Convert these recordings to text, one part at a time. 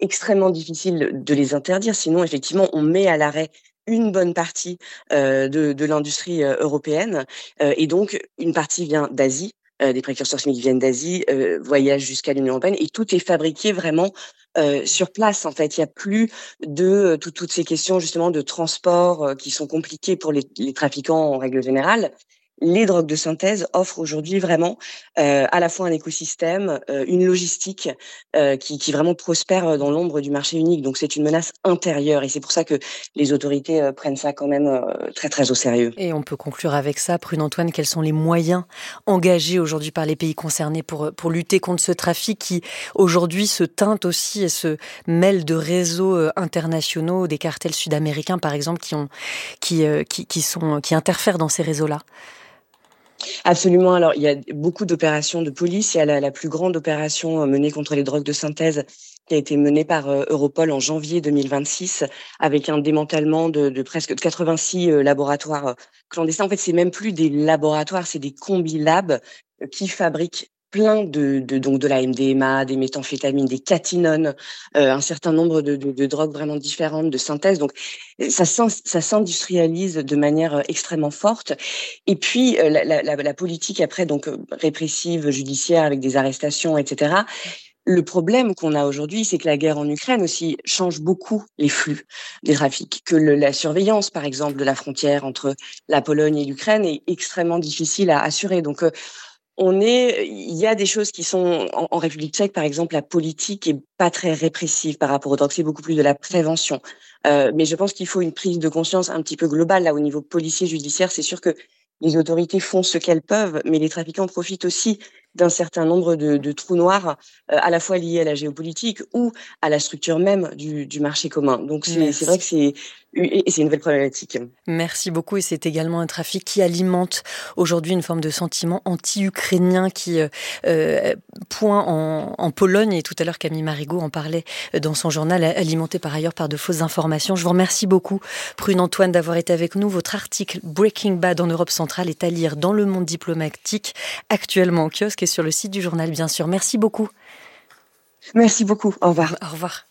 extrêmement difficile de les interdire. Sinon, effectivement, on met à l'arrêt une bonne partie de l'industrie européenne. Et donc, une partie vient d'Asie. Des précurseurs chimiques viennent d'Asie, voyagent jusqu'à l'Union européenne et tout est fabriqué vraiment sur place. En fait, il n'y a plus de toutes ces questions justement de transport qui sont compliquées pour les trafiquants en règle générale. Les drogues de synthèse offrent aujourd'hui vraiment à la fois un écosystème, une logistique qui vraiment prospère dans l'ombre du marché unique. Donc c'est une menace intérieure et c'est pour ça que les autorités prennent ça quand même très très au sérieux. Et on peut conclure avec ça, Prune Antoine, quels sont les moyens engagés aujourd'hui par les pays concernés pour lutter contre ce trafic qui aujourd'hui se teinte aussi et se mêle de réseaux internationaux, des cartels sud-américains par exemple qui interfèrent dans ces réseaux-là? Absolument. Alors, il y a beaucoup d'opérations de police. Il y a la plus grande opération menée contre les drogues de synthèse qui a été menée par Europol en janvier 2026 avec un démantèlement de presque 86 laboratoires clandestins. En fait, c'est même plus des laboratoires, c'est des combi-labs qui fabriquent plein donc de la MDMA, des méthamphétamines, des catinones, un certain nombre de drogues vraiment différentes de synthèse. Donc ça s'industrialise de manière extrêmement forte. Et puis la politique après donc répressive, judiciaire avec des arrestations, etc. Le problème qu'on a aujourd'hui, c'est que la guerre en Ukraine aussi change beaucoup les flux des trafics, que la surveillance, par exemple, de la frontière entre la Pologne et l'Ukraine est extrêmement difficile à assurer. Donc il y a des choses qui sont en République tchèque, par exemple, la politique est pas très répressive par rapport aux drogues, c'est beaucoup plus de la prévention. Mais je pense qu'il faut une prise de conscience un petit peu globale là au niveau policier, judiciaire. C'est sûr que les autorités font ce qu'elles peuvent, mais les trafiquants profitent aussi d'un certain nombre de trous noirs, à la fois liés à la géopolitique ou à la structure même du marché commun. Donc c'est vrai que c'est une nouvelle problématique. Merci beaucoup. Et c'est également un trafic qui alimente aujourd'hui une forme de sentiment anti-ukrainien qui pointe en Pologne. Et tout à l'heure, Camille Marigot en parlait dans son journal, alimenté par ailleurs par de fausses informations. Je vous remercie beaucoup, Prune Antoine, d'avoir été avec nous. Votre article Breaking Bad en Europe centrale est à lire dans Le Monde diplomatique, actuellement en kiosque et sur le site du journal, bien sûr. Merci beaucoup. Merci beaucoup. Au revoir. Au revoir.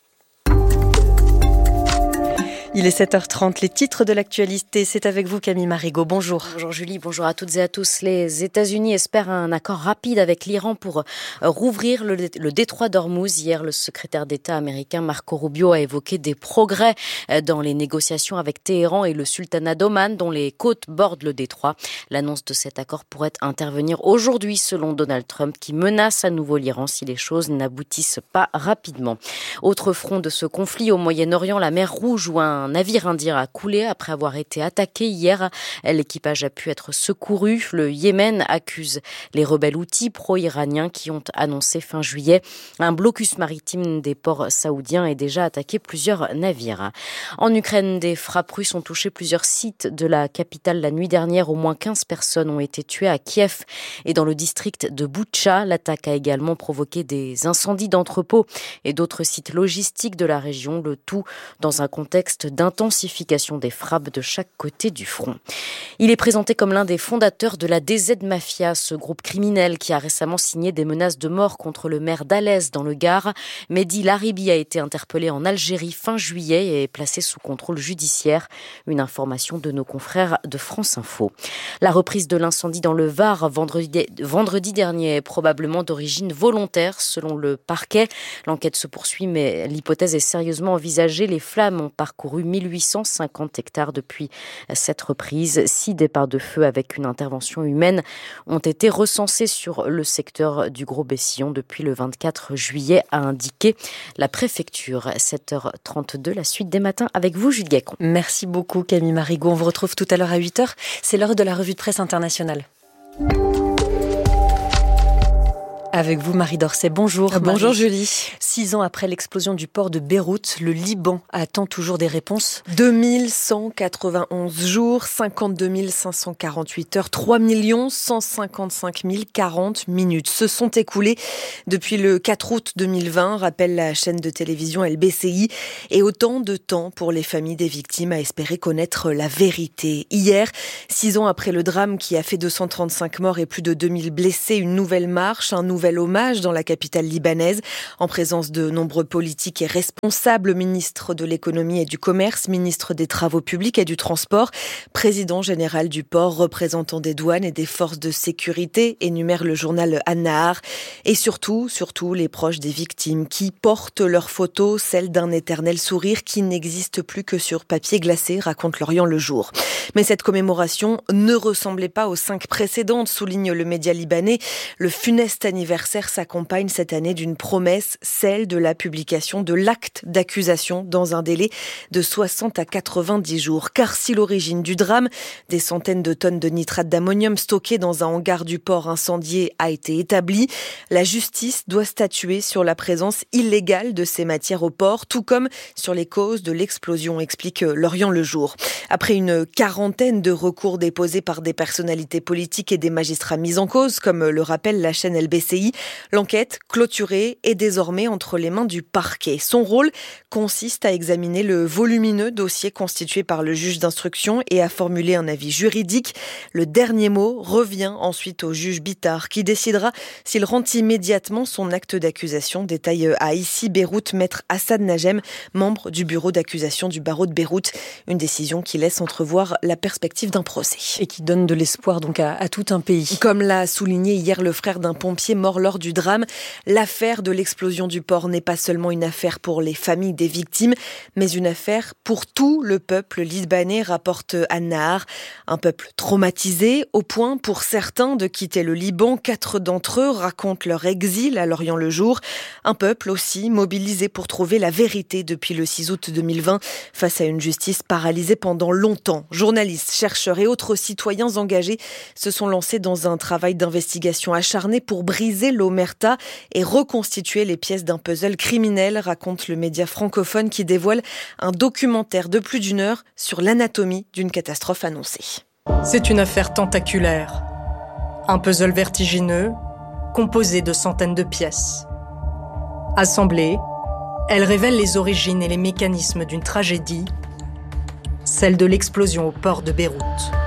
Il est 7h30, les titres de l'actualité, c'est avec vous Camille Marigot, bonjour. Bonjour Julie, bonjour à toutes et à tous. Les États-Unis espèrent un accord rapide avec l'Iran pour rouvrir le détroit d'Ormuz. Hier, le secrétaire d'État américain Marco Rubio a évoqué des progrès dans les négociations avec Téhéran et le sultanat d'Oman, dont les côtes bordent le détroit. L'annonce de cet accord pourrait intervenir aujourd'hui, selon Donald Trump, qui menace à nouveau l'Iran si les choses n'aboutissent pas rapidement. Autre front de ce conflit au Moyen-Orient, la mer Rouge, où un navire indien a coulé après avoir été attaqué hier. L'équipage a pu être secouru. Le Yémen accuse les rebelles houthis pro-iraniens qui ont annoncé fin juillet un blocus maritime des ports saoudiens et déjà attaqué plusieurs navires. En Ukraine, des frappes russes ont touché plusieurs sites de la capitale la nuit dernière. Au moins 15 personnes ont été tuées à Kiev et dans le district de Boutcha. L'attaque a également provoqué des incendies d'entrepôts et d'autres sites logistiques de la région, le tout dans un contexte d'intensification des frappes de chaque côté du front. Il est présenté comme l'un des fondateurs de la DZ Mafia, ce groupe criminel qui a récemment signé des menaces de mort contre le maire d'Alès dans le Gard. Mehdi Laribi a été interpellé en Algérie fin juillet et est placé sous contrôle judiciaire. Une information de nos confrères de France Info. La reprise de l'incendie dans le Var vendredi dernier est probablement d'origine volontaire selon le parquet. L'enquête se poursuit mais l'hypothèse est sérieusement envisagée. Les flammes ont parcouru 1850 hectares depuis cette reprise. 6 départs de feu avec une intervention humaine ont été recensés sur le secteur du Gros-Bessillon depuis le 24 juillet, a indiqué la préfecture. 7h32, la suite des matins avec vous, Jules Gacon. Merci beaucoup Camille Marigot. On vous retrouve tout à l'heure à 8h. C'est l'heure de la revue de presse internationale. Avec vous, Marie Dorcet. Bonjour. Bonjour Julie. 6 ans après l'explosion du port de Beyrouth, le Liban attend toujours des réponses. 2191 jours, 52 548 heures, 3 155 040 minutes se sont écoulées depuis le 4 août 2020, rappelle la chaîne de télévision LBCI, et autant de temps pour les familles des victimes à espérer connaître la vérité. Hier, 6 ans après le drame qui a fait 235 morts et plus de 2000 blessés, une nouvelle marche, un nouvel nouvel hommage dans la capitale libanaise, en présence de nombreux politiques et responsables, ministre de l'économie et du commerce, ministre des travaux publics et du transport, président général du port, représentant des douanes et des forces de sécurité, énumère le journal An-Nahar, et surtout les proches des victimes qui portent leurs photos, celles d'un éternel sourire qui n'existe plus que sur papier glacé, raconte Lorient Le Jour. Mais cette commémoration ne ressemblait pas aux 5 précédentes, souligne le média libanais. Le funeste anniversaire s'accompagne cette année d'une promesse, celle de la publication de l'acte d'accusation dans un délai de 60 à 90 jours. Car si l'origine du drame, des centaines de tonnes de nitrate d'ammonium stockées dans un hangar du port incendié, a été établie, la justice doit statuer sur la présence illégale de ces matières au port, tout comme sur les causes de l'explosion, explique Lorient Le Jour. Après une quarantaine de recours déposés par des personnalités politiques et des magistrats mis en cause, comme le rappelle la chaîne LBCI, l'enquête clôturée est désormais entre les mains du parquet. Son rôle consiste à examiner le volumineux dossier constitué par le juge d'instruction et à formuler un avis juridique. Le dernier mot revient ensuite au juge Bitar qui décidera s'il rend immédiatement son acte d'accusation, détaille à ici Beyrouth maître Assad Najem, membre du bureau d'accusation du barreau de Beyrouth. Une décision qui laisse entrevoir la perspective d'un procès. Et qui donne de l'espoir donc à tout un pays. Comme l'a souligné hier le frère d'un pompier mort lors du drame, l'affaire de l'explosion du port n'est pas seulement une affaire pour les familles des victimes, mais une affaire pour tout le peuple libanais, rapporte An-Nahar. Un peuple traumatisé, au point pour certains de quitter le Liban. 4 d'entre eux racontent leur exil à Lorient Le Jour. Un peuple aussi mobilisé pour trouver la vérité depuis le 6 août 2020, face à une justice paralysée pendant longtemps. Journalistes, chercheurs et autres citoyens engagés se sont lancés dans un travail d'investigation acharné pour briser l'omerta et reconstituer les pièces d'un puzzle criminel, raconte le média francophone qui dévoile un documentaire de plus d'1 heure sur l'anatomie d'une catastrophe annoncée. C'est une affaire tentaculaire. Un puzzle vertigineux, composé de centaines de pièces. Assemblée, elle révèle les origines et les mécanismes d'une tragédie, celle de l'explosion au port de Beyrouth.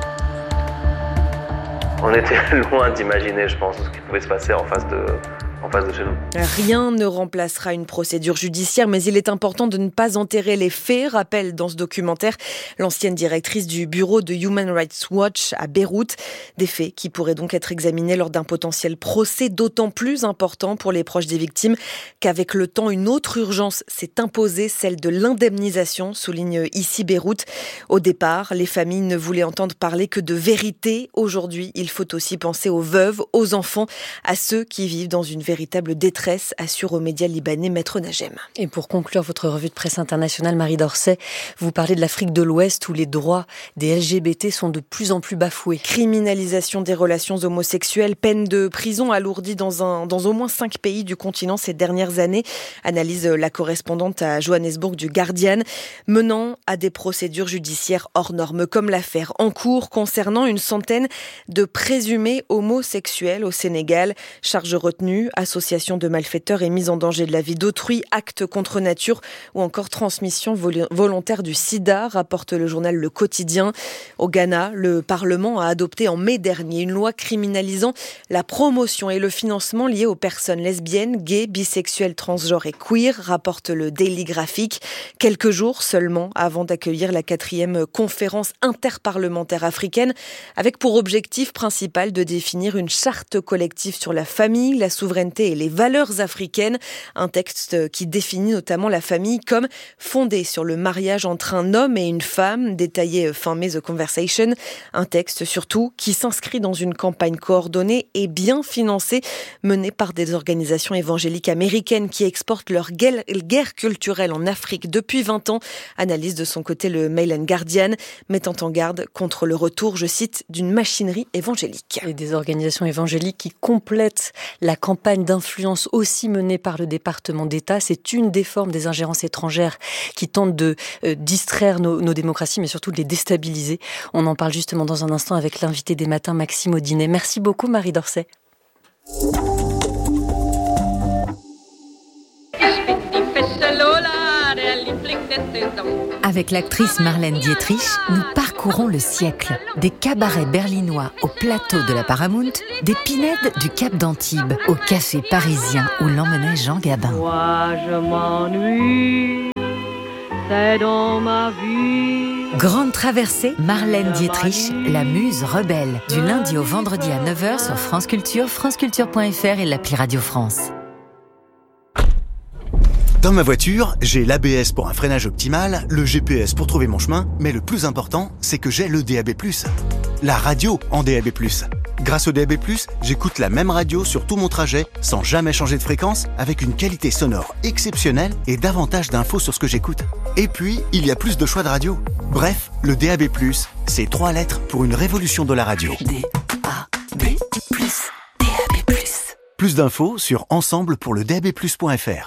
On était loin d'imaginer, je pense, ce qui pouvait se passer en face de chez nous. Rien ne remplacera une procédure judiciaire, mais il est important de ne pas enterrer les faits, rappelle dans ce documentaire l'ancienne directrice du bureau de Human Rights Watch à Beyrouth. Des faits qui pourraient donc être examinés lors d'un potentiel procès, d'autant plus important pour les proches des victimes qu'avec le temps, une autre urgence s'est imposée, celle de l'indemnisation, souligne ici Beyrouth. Au départ, les familles ne voulaient entendre parler que de vérité. Aujourd'hui, il faut aussi penser aux veuves, aux enfants, à ceux qui vivent dans une véritable détresse, assure aux médias libanais Maître Najem. Et pour conclure votre revue de presse internationale, Marie Dorcet, vous parlez de l'Afrique de l'Ouest où les droits des LGBT sont de plus en plus bafoués. Criminalisation des relations homosexuelles, peine de prison alourdie dans au moins 5 pays du continent ces dernières années, analyse la correspondante à Johannesburg du Guardian, menant à des procédures judiciaires hors normes, comme l'affaire en cours concernant une centaine de présumés homosexuels au Sénégal. Charge retenue, association de malfaiteurs et mise en danger de la vie d'autrui, actes contre nature ou encore transmission volontaire du sida, rapporte le journal Le Quotidien. Au Ghana, le Parlement a adopté en mai dernier une loi criminalisant la promotion et le financement liés aux personnes lesbiennes, gays, bisexuelles, transgenres et queer, rapporte le Daily Graphic. Quelques jours seulement avant d'accueillir la 4e conférence interparlementaire africaine, avec pour objectif principal de définir une charte collective sur la famille, la souveraineté et les valeurs africaines. Un texte qui définit notamment la famille comme fondée sur le mariage entre un homme et une femme, détaillé fin mai The Conversation. Un texte surtout qui s'inscrit dans une campagne coordonnée et bien financée, menée par des organisations évangéliques américaines qui exportent leur guerre culturelle en Afrique depuis 20 ans. Analyse de son côté le Mail and Guardian, mettant en garde contre le retour, je cite, d'une machinerie évangélique. Et des organisations évangéliques qui complètent la campagne d'influence aussi menée par le département d'État. C'est une des formes des ingérences étrangères qui tentent de distraire nos démocraties, mais surtout de les déstabiliser. On en parle justement dans un instant avec l'invité des matins, Maxime Audinet. Merci beaucoup, Marie Dorcet. Avec l'actrice Marlène Dietrich, nous parcourons le siècle. Des cabarets berlinois au plateau de la Paramount, des pinèdes du Cap d'Antibes au café parisien où l'emmenait Jean Gabin. Moi je m'ennuie, c'est dans ma vie. Grande traversée, Marlène Dietrich, la muse rebelle. Du lundi au vendredi à 9h sur France Culture, franceculture.fr et l'appli Radio France. Dans ma voiture, j'ai l'ABS pour un freinage optimal, le GPS pour trouver mon chemin, mais le plus important, c'est que j'ai le DAB+. La radio en DAB+. Grâce au DAB+, j'écoute la même radio sur tout mon trajet, sans jamais changer de fréquence, avec une qualité sonore exceptionnelle et davantage d'infos sur ce que j'écoute. Et puis, il y a plus de choix de radio. Bref, le DAB+, c'est 3 lettres pour une révolution de la radio. DAB+, DAB+. Plus d'infos sur ensemble-pour-le-DAB+.fr.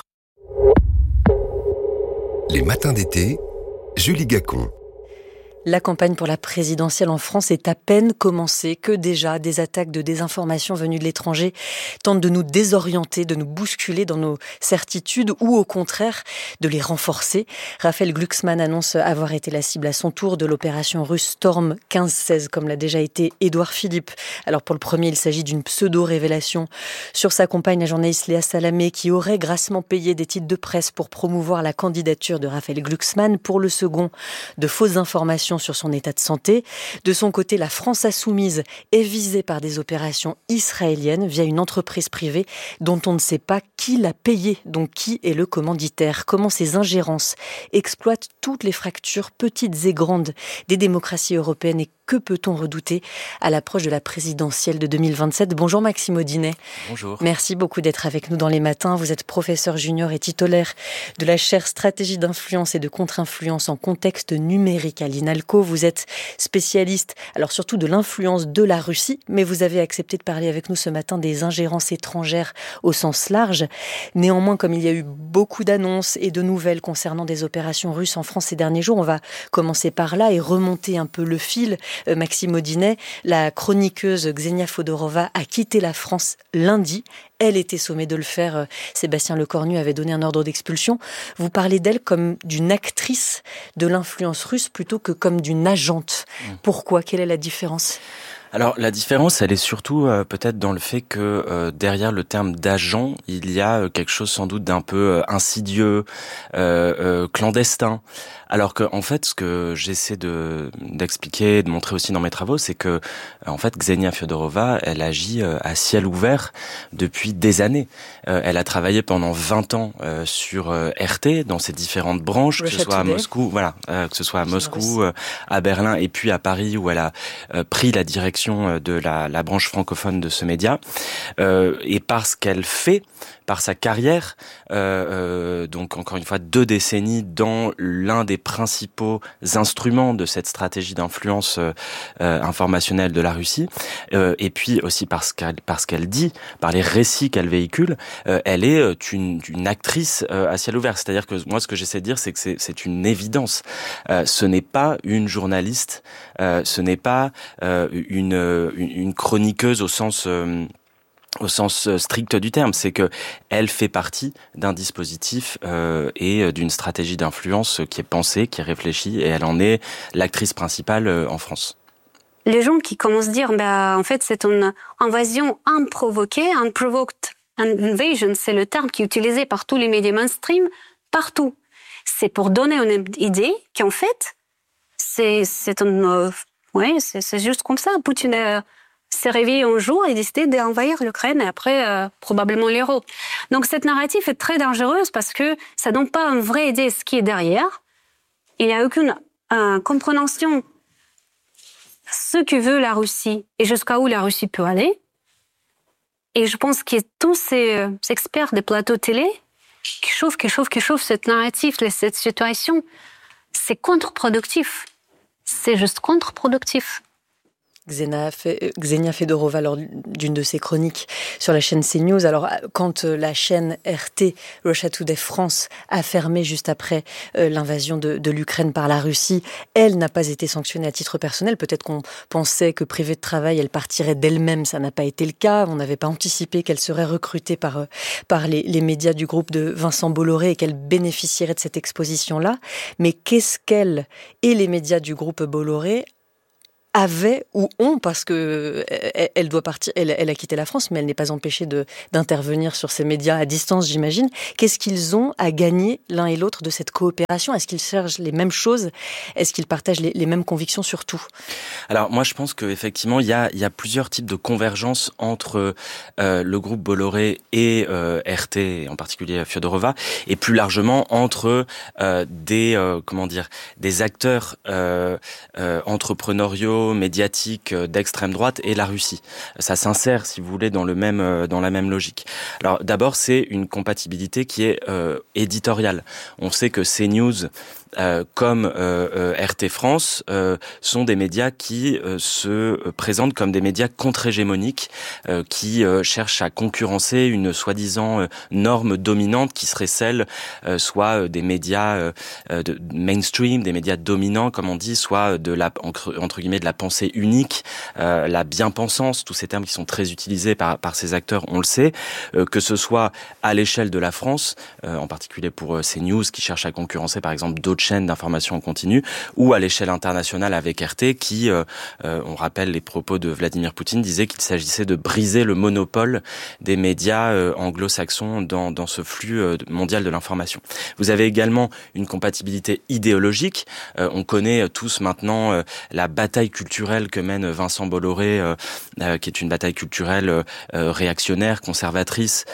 Les matins d'été, Julie Gacon. La campagne pour la présidentielle en France est à peine commencée que déjà des attaques de désinformation venues de l'étranger tentent de nous désorienter, de nous bousculer dans nos certitudes ou au contraire de les renforcer. Raphaël Glucksmann annonce avoir été la cible à son tour de l'opération russe Storm 1516 comme l'a déjà été Édouard Philippe. Alors pour le premier, il s'agit d'une pseudo-révélation. Sur sa compagne, la journaliste Léa Salamé qui aurait grassement payé des titres de presse pour promouvoir la candidature de Raphaël Glucksmann. Pour le second, de fausses informations sur son état de santé. De son côté, la France insoumise est visée par des opérations israéliennes via une entreprise privée dont on ne sait pas qui l'a payée, donc qui est le commanditaire. Comment ces ingérences exploitent toutes les fractures, petites et grandes, des démocraties européennes et que peut-on redouter à l'approche de la présidentielle de 2027 ? Bonjour Maxime Audinet. Bonjour. Merci beaucoup d'être avec nous dans les matins. Vous êtes professeur junior et titulaire de la chaire Stratégie d'influence et de contre-influence en contexte numérique à l'INALCO. Vous êtes spécialiste, alors surtout de l'influence de la Russie, mais vous avez accepté de parler avec nous ce matin des ingérences étrangères au sens large. Néanmoins, comme il y a eu beaucoup d'annonces et de nouvelles concernant des opérations russes en France ces derniers jours, on va commencer par là et remonter un peu le fil. Maxime Audinet, la chroniqueuse Ksenia Fodorova a quitté la France lundi. Elle était sommée de le faire. Sébastien Lecornu avait donné un ordre d'expulsion. Vous parlez d'elle comme d'une actrice de l'influence russe plutôt que comme d'une agente. Pourquoi ? Quelle est la différence ? Alors la différence, elle est surtout peut-être dans le fait que derrière le terme d'agent, il y a quelque chose sans doute d'un peu insidieux, clandestin. Alors que en fait, ce que j'essaie d'expliquer, de montrer aussi dans mes travaux, c'est que en fait, Ksenia Fodorova, elle agit à ciel ouvert depuis des années. Elle a travaillé pendant 20 ans sur RT dans ses différentes branches, que ce soit à Moscou, que ce soit à Moscou, à Berlin et puis à Paris où elle a pris la direction de la branche francophone de ce média. Et parce qu'elle fait, par sa carrière, donc encore une fois 2 décennies dans l'un des principaux instruments de cette stratégie d'influence informationnelle de la Russie, et puis aussi parce qu'elle dit, par les récits qu'elle véhicule, elle est une actrice à ciel ouvert. C'est-à-dire que moi, ce que j'essaie de dire, c'est que c'est une évidence. Ce n'est pas une journaliste, ce n'est pas une chroniqueuse au sens strict du terme, c'est que elle fait partie d'un dispositif et d'une stratégie d'influence qui est pensée, qui est réfléchie, et elle en est l'actrice principale en France. Les gens qui commencent à dire, en fait, c'est une invasion improvoquée, unprovoked invasion, c'est le terme qui est utilisé par tous les médias mainstream, partout. C'est pour donner une idée qu'en fait, c'est juste comme ça. Poutine s'est réveillé un jour et décidé d'envahir l'Ukraine et après, probablement l'Europe. Donc, cette narrative est très dangereuse parce que ça donne pas une vraie idée de ce qui est derrière. Il n'y a aucune compréhension de ce que veut la Russie et jusqu'à où la Russie peut aller. Et je pense que tous ces experts des plateaux télé qui chauffent cette narrative, cette situation, c'est contre-productif. C'est juste contre-productif. Ksenia Fedorova lors d'une de ses chroniques sur la chaîne CNews. Alors, quand la chaîne RT, Russia Today France, a fermé juste après l'invasion de l'Ukraine par la Russie, elle n'a pas été sanctionnée à titre personnel. Peut-être qu'on pensait que privée de travail, elle partirait d'elle-même. Ça n'a pas été le cas. On n'avait pas anticipé qu'elle serait recrutée par les médias du groupe de Vincent Bolloré et qu'elle bénéficierait de cette exposition-là. Mais qu'est-ce qu'elle et les médias du groupe Bolloré avaient ou ont, parce que elle doit partir, elle a quitté la France, mais elle n'est pas empêchée d'intervenir sur ces médias à distance, j'imagine. Qu'est-ce qu'ils ont à gagner l'un et l'autre de cette coopération ? Est-ce qu'ils cherchent les mêmes choses ? Est-ce qu'ils partagent les mêmes convictions sur tout ? Alors moi je pense qu'effectivement il y a plusieurs types de convergences entre le groupe Bolloré et RT, en particulier Fiodorova, et plus largement entre des acteurs entrepreneuriaux, médiatique d'extrême droite et la Russie. Ça s'insère, si vous voulez, dans la même logique. Alors d'abord, c'est une compatibilité qui est éditoriale. On sait que CNews comme RT France sont des médias qui se présentent comme des médias contre-hégémoniques qui cherchent à concurrencer une soi-disant norme dominante qui serait celle soit des médias de mainstream, des médias dominants comme on dit, soit de la entre guillemets de la pensée unique, la bien-pensance, tous ces termes qui sont très utilisés par ces acteurs, on le sait, que ce soit à l'échelle de la France, en particulier pour CNews qui cherche à concurrencer par exemple d'autres chaînes d'information en continu, ou à l'échelle internationale avec RT qui, on rappelle les propos de Vladimir Poutine, disait qu'il s'agissait de briser le monopole des médias anglo-saxons dans ce flux mondial de l'information. Vous avez également une compatibilité idéologique. On connaît tous maintenant la bataille culturelle que mène Vincent Bolloré, qui est une bataille culturelle réactionnaire, conservatrice,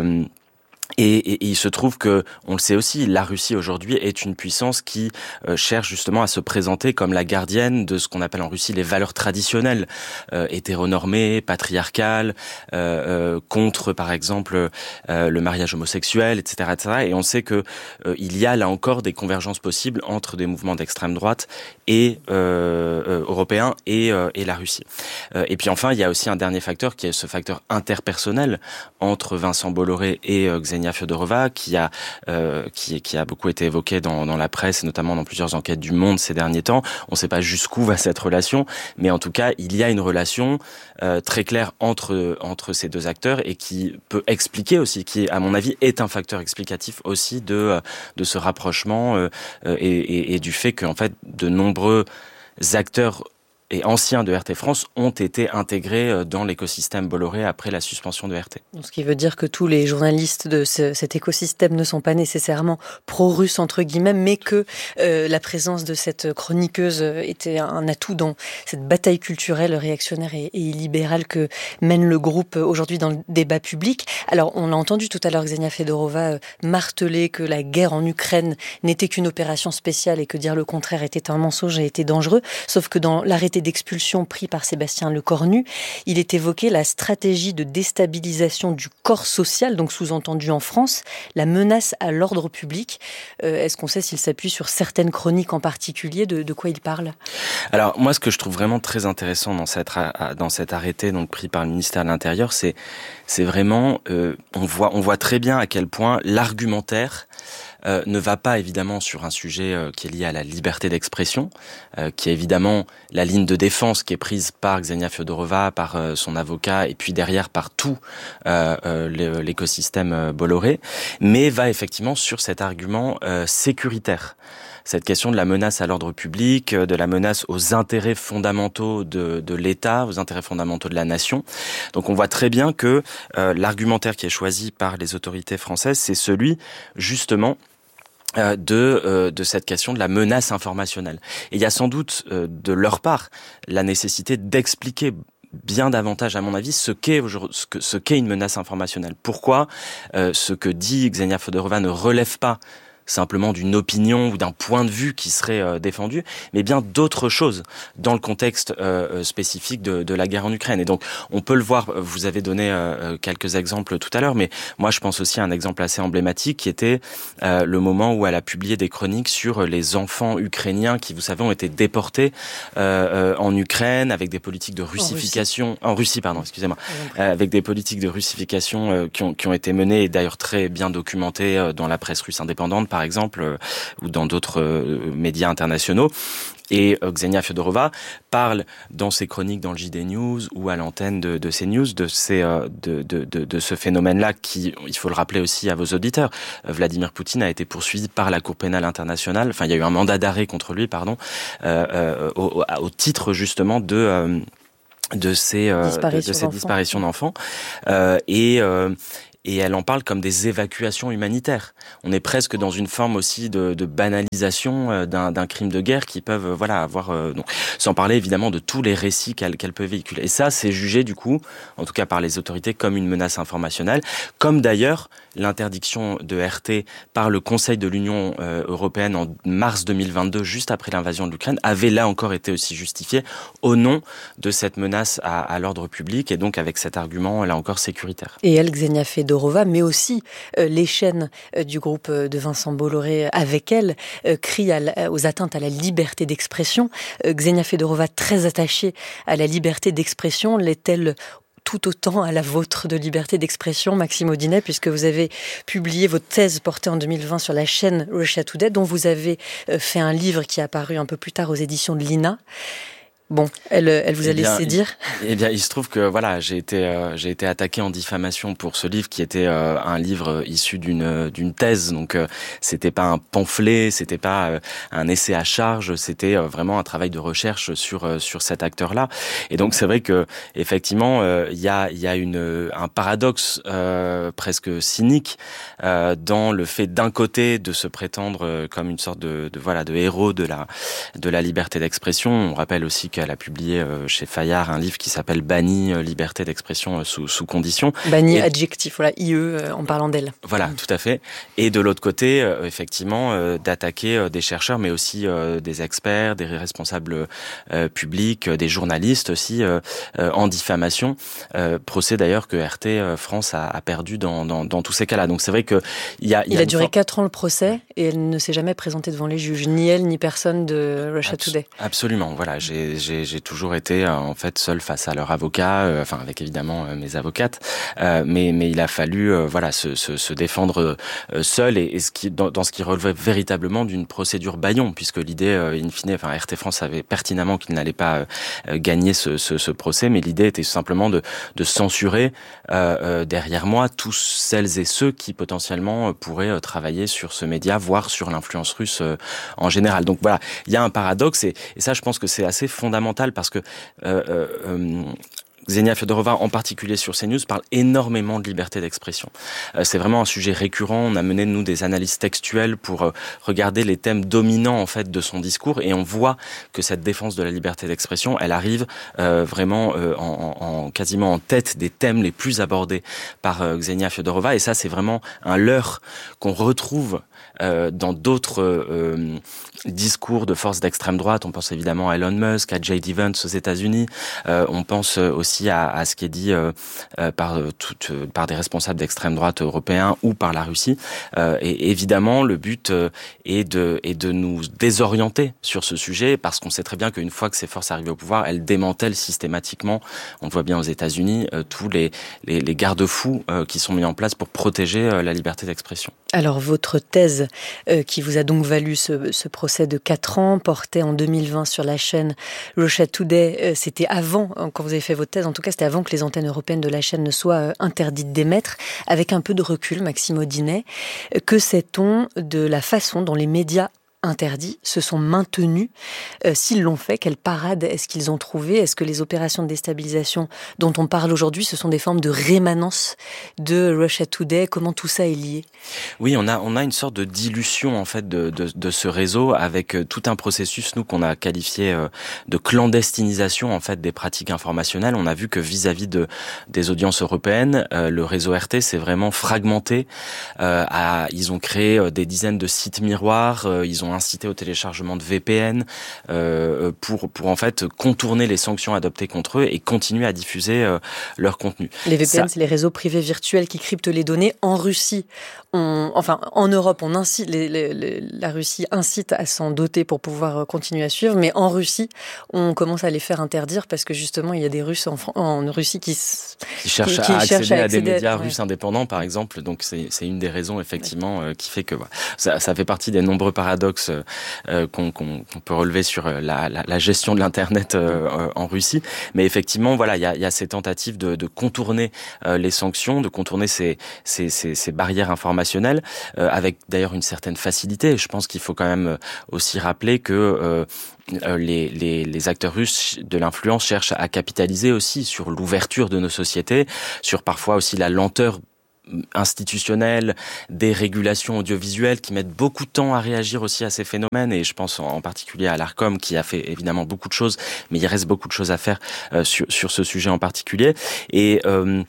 et il se trouve que, on le sait aussi, la Russie aujourd'hui est une puissance qui cherche justement à se présenter comme la gardienne de ce qu'on appelle en Russie les valeurs traditionnelles, hétéronormées, patriarcales, contre par exemple le mariage homosexuel, etc., etc. Et on sait que il y a là encore des convergences possibles entre des mouvements d'extrême droite et européens et la Russie. Et puis enfin, il y a aussi un dernier facteur qui est ce facteur interpersonnel entre Vincent Bolloré et Ksenia Fiodorova, qui a beaucoup été évoqué dans la presse et notamment dans plusieurs enquêtes du Monde ces derniers temps. On ne sait pas jusqu'où va cette relation, mais en tout cas, il y a une relation très claire entre ces deux acteurs et qui peut expliquer aussi, qui à mon avis est un facteur explicatif aussi de ce rapprochement et du fait qu'en fait de nombreux acteurs et anciens de RT France ont été intégrés dans l'écosystème Bolloré après la suspension de RT. Ce qui veut dire que tous les journalistes de cet écosystème ne sont pas nécessairement pro-russes entre guillemets, mais que la présence de cette chroniqueuse était un atout dans cette bataille culturelle réactionnaire et libérale que mène le groupe aujourd'hui dans le débat public. Alors on l'a entendu tout à l'heure, Ksenia Fedorova marteler que la guerre en Ukraine n'était qu'une opération spéciale et que dire le contraire était un mensonge et était dangereux, sauf que dans l'arrêté d'expulsion pris par Sébastien Lecornu, il est évoqué la stratégie de déstabilisation du corps social, donc sous-entendu en France, la menace à l'ordre public. Est-ce qu'on sait s'il s'appuie sur certaines chroniques en particulier, de quoi il parle ? Alors moi, ce que je trouve vraiment très intéressant dans cet arrêté donc pris par le ministère de l'Intérieur, c'est vraiment, on voit très bien à quel point l'argumentaire ne va pas évidemment sur un sujet qui est lié à la liberté d'expression, qui est évidemment la ligne de défense qui est prise par Ksenia Fiodorova, par son avocat et puis derrière par tout l'écosystème Bolloré, mais va effectivement sur cet argument sécuritaire. Cette question de la menace à l'ordre public, de la menace aux intérêts fondamentaux de l'État, aux intérêts fondamentaux de la nation. Donc on voit très bien que l'argumentaire qui est choisi par les autorités françaises, c'est celui justement de cette question de la menace informationnelle. Et il y a sans doute de leur part la nécessité d'expliquer bien davantage, à mon avis, ce qu'est une menace informationnelle. Pourquoi ce que dit Ksenia Fedorova ne relève pas simplement d'une opinion ou d'un point de vue qui serait défendu, mais bien d'autres choses dans le contexte spécifique de la guerre en Ukraine. Et donc, on peut le voir, vous avez donné quelques exemples tout à l'heure, mais moi, je pense aussi à un exemple assez emblématique qui était le moment où elle a publié des chroniques sur les enfants ukrainiens qui, vous savez, ont été déportés en Ukraine avec des politiques de russification... En Russie, pardon, excusez-moi. Avec des politiques de russification qui ont été menées et d'ailleurs très bien documentées dans la presse russe indépendante, par exemple, ou dans d'autres médias internationaux. Et Ksenia Fiodorova parle dans ses chroniques dans le JD News ou à l'antenne de CNews de ce phénomène-là qui, il faut le rappeler aussi à vos auditeurs, Vladimir Poutine a été poursuivi par la Cour pénale internationale, enfin il y a eu un mandat d'arrêt contre lui, au titre justement de ces disparitions d'enfants. Et elle en parle comme des évacuations humanitaires. On est presque dans une forme aussi de banalisation d'un crime de guerre qui peuvent avoir... donc, sans parler évidemment de tous les récits qu'elle peut véhiculer. Et ça, c'est jugé du coup, en tout cas par les autorités, comme une menace informationnelle, comme d'ailleurs l'interdiction de RT par le Conseil de l'Union européenne en mars 2022, juste après l'invasion de l'Ukraine, avait là encore été aussi justifiée au nom de cette menace à l'ordre public et donc avec cet argument là encore sécuritaire. Et elle, Ksenia Fiodorova, mais aussi les chaînes du groupe de Vincent Bolloré avec elle crient aux atteintes à la liberté d'expression. Ksenia Fiodorova, très attachée à la liberté d'expression, l'est-elle tout autant à la vôtre de liberté d'expression, Maxime Audinet, puisque vous avez publié votre thèse portée en 2020 sur la chaîne Russia Today, dont vous avez fait un livre qui est apparu un peu plus tard aux éditions de l'INA. Bon, elle vous a laissé dire. Eh bien, il se trouve que voilà, j'ai été attaqué en diffamation pour ce livre qui était un livre issu d'une thèse. Donc, c'était pas un pamphlet, c'était pas un essai à charge, c'était vraiment un travail de recherche sur cet acteur-là. Et donc, c'est vrai que effectivement, il y a un paradoxe presque cynique dans le fait d'un côté de se prétendre comme une sorte de héros de la liberté d'expression. On rappelle aussi qu'elle a publié chez Fayard un livre qui s'appelle Banni, liberté d'expression sous conditions. Banni, adjectif, voilà, IE en parlant d'elle. Voilà, tout à fait. Et de l'autre côté, effectivement, d'attaquer des chercheurs, mais aussi des experts, des responsables publics, des journalistes aussi, en diffamation. Procès d'ailleurs que RT France a perdu dans tous ces cas-là. Donc c'est vrai que il a duré 4 ans le procès et elle ne s'est jamais présentée devant les juges, ni elle ni personne de Russia Today. Absolument, voilà, j'ai toujours été en fait seul face à leur avocat, avec évidemment mes avocates, mais il a fallu se défendre seul et dans ce qui relevait véritablement d'une procédure bâillon, puisque l'idée in fine, RT France savait pertinemment qu'il n'allait pas gagner ce procès, mais l'idée était simplement de censurer derrière moi tous celles et ceux qui potentiellement pourraient travailler sur ce média, voire sur l'influence russe en général. Donc voilà, il y a un paradoxe et ça, je pense que c'est assez fondamental parce que Ksenia Fiodorova, en particulier sur CNews, parle énormément de liberté d'expression. C'est vraiment un sujet récurrent. On a mené, nous, des analyses textuelles pour regarder les thèmes dominants, en fait, de son discours. Et on voit que cette défense de la liberté d'expression, elle arrive vraiment quasiment en tête des thèmes les plus abordés par Ksenia Fiodorova. Et ça, c'est vraiment un leurre qu'on retrouve dans d'autres discours de forces d'extrême droite. On pense évidemment à Elon Musk, à J.D. Vance aux États-Unis. On pense aussi à ce qui est dit par des responsables d'extrême droite européens ou par la Russie. Et évidemment, le but est de nous désorienter sur ce sujet parce qu'on sait très bien qu'une fois que ces forces arrivent au pouvoir, elles démantèlent systématiquement, on le voit bien aux États-Unis, tous les garde-fous qui sont mis en place pour protéger la liberté d'expression. Alors, votre thèse qui vous a donc valu ce procès de 4 ans, porté en 2020 sur la chaîne Russia Today, c'était avant, quand vous avez fait votre thèse, en tout cas, c'était avant que les antennes européennes de la chaîne ne soient interdites d'émettre. Avec un peu de recul, Maxime Audinet, que sait-on de la façon dont les médias interdits se sont maintenus? S'ils l'ont fait, quelle parade est-ce qu'ils ont trouvé? Est-ce que les opérations de déstabilisation dont on parle aujourd'hui, ce sont des formes de rémanence de Russia Today? Comment tout ça est lié? Oui, on a une sorte de dilution en fait de ce réseau avec tout un processus nous qu'on a qualifié de clandestinisation en fait des pratiques informationnelles. On a vu que vis-à-vis des audiences européennes, le réseau RT s'est vraiment fragmenté. Ils ont créé des dizaines de sites miroirs. Ils ont incité au téléchargement de VPN pour en fait contourner les sanctions adoptées contre eux et continuer à diffuser leur contenu. Les VPN, c'est les réseaux privés virtuels qui cryptent les données. En Russie, en Europe, on incite la Russie incite à s'en doter pour pouvoir continuer à suivre, mais en Russie, on commence à les faire interdire parce que justement, il y a des Russes en Russie qui cherchent à accéder à des médias russes indépendants, par exemple. Donc c'est une des raisons effectivement qui fait que ça fait partie des nombreux paradoxes qu'on peut relever sur la gestion de l'internet en Russie. Mais effectivement, voilà, il y a ces tentatives de contourner les sanctions, de contourner ces barrières informationnelles, avec d'ailleurs une certaine facilité. Je pense qu'il faut quand même aussi rappeler que les acteurs russes de l'influence cherchent à capitaliser aussi sur l'ouverture de nos sociétés, sur parfois aussi la lenteur institutionnelles, des régulations audiovisuelles qui mettent beaucoup de temps à réagir aussi à ces phénomènes, et je pense en particulier à l'Arcom qui a fait évidemment beaucoup de choses, mais il reste beaucoup de choses à faire sur ce sujet en particulier, et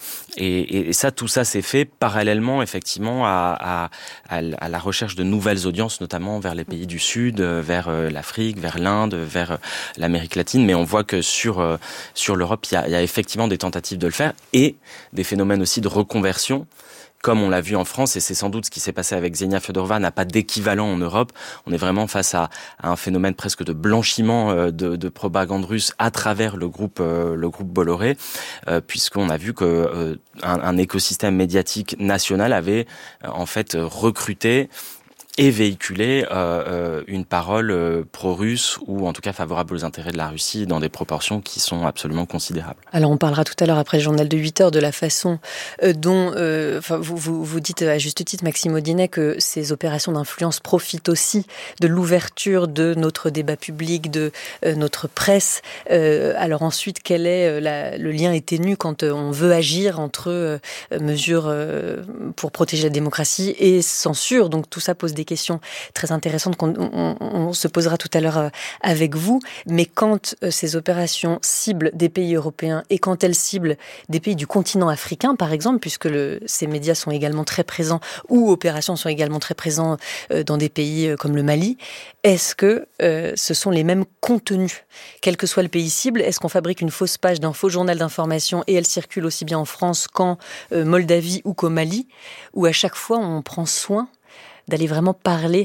ça, tout ça s'est fait parallèlement effectivement à la recherche de nouvelles audiences, notamment vers les pays du Sud, vers l'Afrique, vers l'Inde, vers l'Amérique latine, mais on voit que sur l'Europe, il y a effectivement des tentatives de le faire, et des phénomènes aussi de reconversion, comme on l'a vu en France, et c'est sans doute ce qui s'est passé avec Xenia Fedorova, n'a pas d'équivalent en Europe. On est vraiment face à un phénomène presque de blanchiment de propagande russe à travers le groupe Bolloré, puisqu'on a vu que un écosystème médiatique national avait en fait recruté et véhiculer une parole pro-russe ou en tout cas favorable aux intérêts de la Russie dans des proportions qui sont absolument considérables. Alors on parlera tout à l'heure après le journal de 8 heures de la façon dont vous dites à juste titre, Maxime Audinet, que ces opérations d'influence profitent aussi de l'ouverture de notre débat public, de notre presse. Alors ensuite, quel est le lien est ténu quand on veut agir entre mesures pour protéger la démocratie et censure? Donc tout ça pose des questions très intéressantes qu'on se posera tout à l'heure avec vous. Mais quand ces opérations ciblent des pays européens et quand elles ciblent des pays du continent africain, par exemple, puisque ces médias sont également très présents ou opérations sont également très présents dans des pays comme le Mali, est-ce que ce sont les mêmes contenus? Quel que soit le pays cible, est-ce qu'on fabrique une fausse page d'un faux journal d'information et elle circule aussi bien en France qu'en Moldavie ou qu'au Mali, où à chaque fois on prend soin d'aller vraiment parler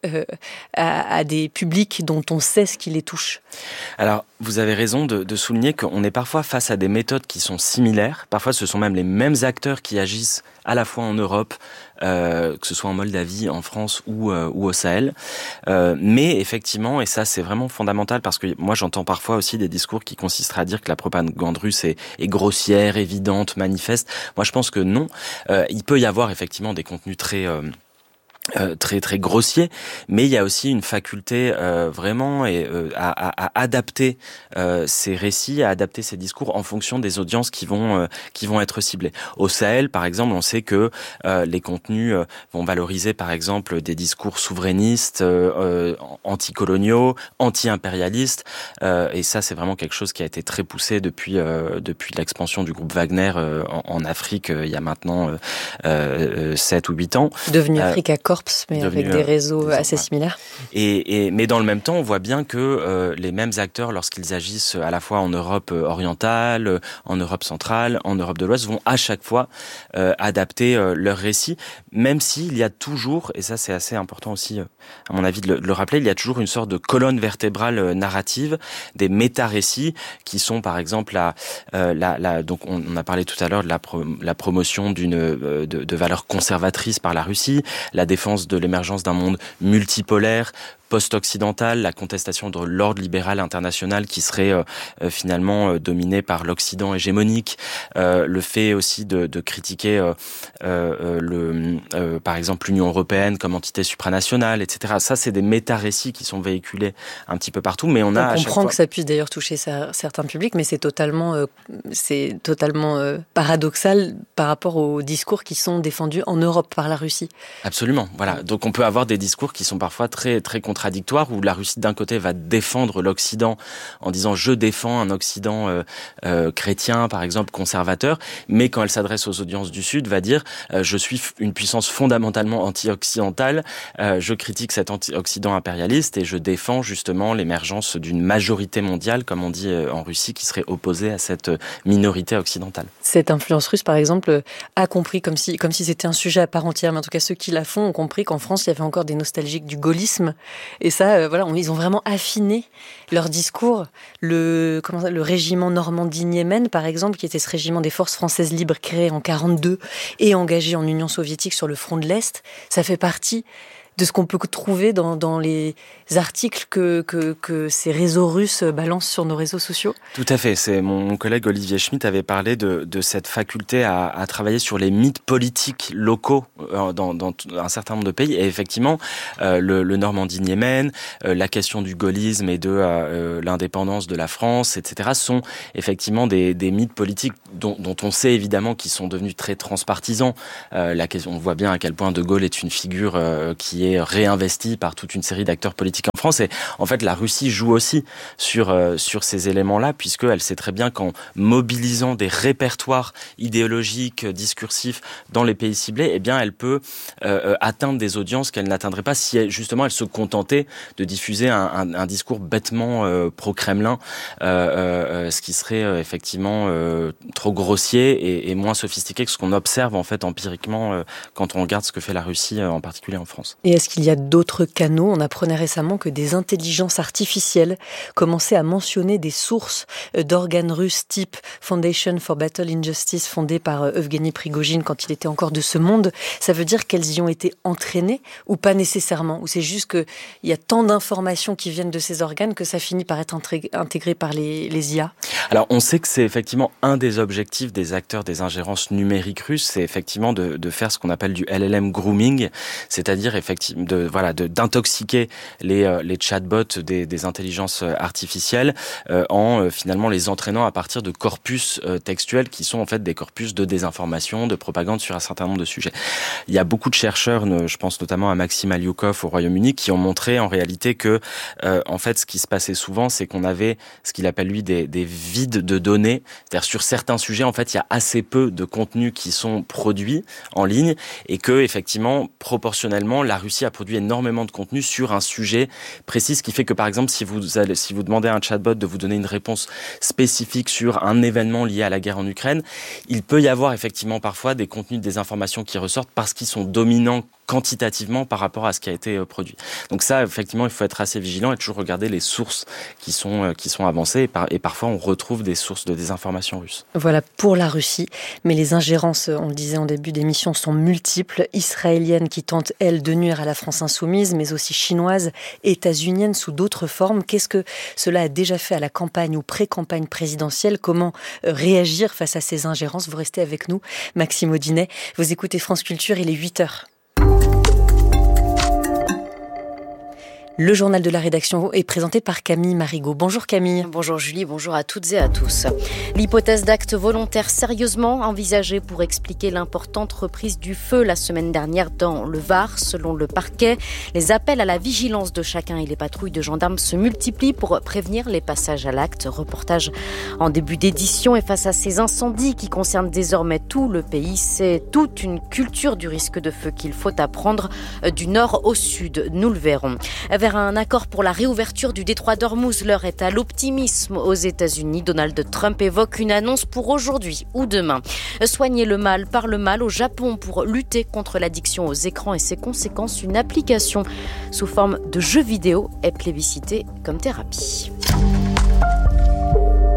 à des publics dont on sait ce qui les touche? Alors, vous avez raison de souligner qu'on est parfois face à des méthodes qui sont similaires. Parfois, ce sont même les mêmes acteurs qui agissent à la fois en Europe, que ce soit en Moldavie, en France ou au Sahel. Mais effectivement, et ça c'est vraiment fondamental, parce que moi j'entends parfois aussi des discours qui consisteraient à dire que la propagande russe est grossière, évidente, manifeste. Moi je pense que non. Il peut y avoir effectivement des contenus très grossier, mais il y a aussi une faculté vraiment à adapter ces récits, à adapter ces discours en fonction des audiences qui vont être ciblées. Au Sahel, par exemple, on sait que les contenus vont valoriser, par exemple, des discours souverainistes, anticoloniaux, anti-impérialistes, et ça, c'est vraiment quelque chose qui a été très poussé depuis l'expansion du groupe Wagner en Afrique il y a maintenant 7 ou 8 ans. Devenu Africa Corps, mais avec des réseaux assez similaires. Mais dans le même temps, on voit bien que les mêmes acteurs, lorsqu'ils agissent à la fois en Europe orientale, en Europe centrale, en Europe de l'Ouest, vont à chaque fois adapter leur récit, même s'il y a toujours, et ça c'est assez important aussi, à mon avis, de le rappeler, il y a toujours une sorte de colonne vertébrale narrative, des méta-récits qui sont par exemple donc on a parlé tout à l'heure de la promotion de valeurs conservatrices par la Russie, la défense de l'émergence d'un monde multipolaire, post-occidentale, la contestation de l'ordre libéral international qui serait finalement dominé par l'Occident hégémonique, le fait aussi de critiquer par exemple l'Union européenne comme entité supranationale, etc. Ça, c'est des méta-récits qui sont véhiculés un petit peu partout, mais on comprend que ça puisse d'ailleurs toucher certains publics, mais c'est totalement paradoxal par rapport aux discours qui sont défendus en Europe par la Russie. Absolument, voilà. Donc on peut avoir des discours qui sont parfois très très contradictoires, où la Russie d'un côté va défendre l'Occident en disant je défends un Occident chrétien, par exemple conservateur, mais quand elle s'adresse aux audiences du Sud, va dire je suis une puissance fondamentalement anti-occidentale, je critique cet Occident impérialiste et je défends justement l'émergence d'une majorité mondiale, comme on dit en Russie, qui serait opposée à cette minorité occidentale. Cette influence russe, par exemple, a compris, comme si c'était un sujet à part entière, mais en tout cas ceux qui la font ont compris qu'en France, il y avait encore des nostalgiques du gaullisme. Et ça, ils ont vraiment affiné leur discours. Le régiment Normandie-Niemen, par exemple, qui était ce régiment des forces françaises libres créé en 1942 et engagé en Union soviétique sur le front de l'Est, ça fait partie de ce qu'on peut trouver dans les articles que ces réseaux russes balancent sur nos réseaux sociaux. Tout à fait. C'est mon collègue Olivier Schmitt avait parlé de cette faculté à travailler sur les mythes politiques locaux dans un certain nombre de pays. Et effectivement, le Normandie-Niemen, la question du gaullisme et de l'indépendance de la France, etc., sont effectivement des mythes politiques dont on sait évidemment qu'ils sont devenus très transpartisans. On voit bien à quel point De Gaulle est une figure qui est réinvestie par toute une série d'acteurs politiques en France. Et en fait, la Russie joue aussi sur ces éléments-là, puisqu'elle sait très bien qu'en mobilisant des répertoires idéologiques, discursifs dans les pays ciblés, eh bien, elle peut atteindre des audiences qu'elle n'atteindrait pas si elle se contentait de diffuser un discours bêtement pro-Kremlin, ce qui serait effectivement trop grossier et moins sophistiqué que ce qu'on observe en fait empiriquement quand on regarde ce que fait la Russie, en particulier en France. Et est-ce qu'il y a d'autres canaux ? On apprenait récemment que des intelligences artificielles commençaient à mentionner des sources d'organes russes type Foundation for Battle Injustice, fondée par Evgeny Prigojine quand il était encore de ce monde. Ça veut dire qu'elles y ont été entraînées ou pas nécessairement ? Ou c'est juste qu'il y a tant d'informations qui viennent de ces organes que ça finit par être intégré par les IA ? Alors on sait que c'est effectivement un des objectifs des acteurs des ingérences numériques russes, c'est effectivement de faire ce qu'on appelle du LLM grooming, c'est-à-dire effectivement d'intoxiquer les chatbots des intelligences artificielles en finalement les entraînant à partir de corpus textuels qui sont en fait des corpus de désinformation, de propagande sur un certain nombre de sujets. Il y a beaucoup de chercheurs, je pense notamment à Maxime Aliukov au Royaume-Uni, qui ont montré en réalité que en fait ce qui se passait souvent, c'est qu'on avait ce qu'il appelle lui des vides de données, c'est-à-dire sur certains sujets en fait il y a assez peu de contenus qui sont produits en ligne et que effectivement proportionnellement la Russie a produit énormément de contenu sur un sujet précis, ce qui fait que par exemple si vous demandez à un chatbot de vous donner une réponse spécifique sur un événement lié à la guerre en Ukraine, il peut y avoir effectivement parfois des contenus de désinformation qui ressortent parce qu'ils sont dominants quantitativement par rapport à ce qui a été produit. Donc ça, effectivement, il faut être assez vigilant et toujours regarder les sources qui sont avancées et parfois on retrouve des sources de désinformation russe. Voilà pour la Russie, mais les ingérences, on le disait en début d'émission, sont multiples, israéliennes qui tentent, elles, de nuire à la France insoumise, mais aussi chinoises, états-uniennes sous d'autres formes. Qu'est-ce que cela a déjà fait à la campagne ou pré-campagne présidentielle ? Comment réagir face à ces ingérences ? Vous restez avec nous, Maxime Audinet. Vous écoutez France Culture, il est 8h. Le journal de la rédaction est présenté par Camille Marigot. Bonjour Camille. Bonjour Julie, bonjour à toutes et à tous. L'hypothèse d'acte volontaire sérieusement envisagée pour expliquer l'importante reprise du feu la semaine dernière dans le Var. Selon le parquet, les appels à la vigilance de chacun et les patrouilles de gendarmes se multiplient pour prévenir les passages à l'acte. Reportage en début d'édition et face à ces incendies qui concernent désormais tout le pays, c'est toute une culture du risque de feu qu'il faut apprendre du nord au sud. Nous le verrons. Vers un accord pour la réouverture du détroit d'Ormuz, l'heure est à l'optimisme aux États-Unis. Donald Trump évoque une annonce pour aujourd'hui ou demain. Soigner le mal par le mal au Japon pour lutter contre l'addiction aux écrans et ses conséquences. Une application sous forme de jeu vidéo est plébiscitée comme thérapie.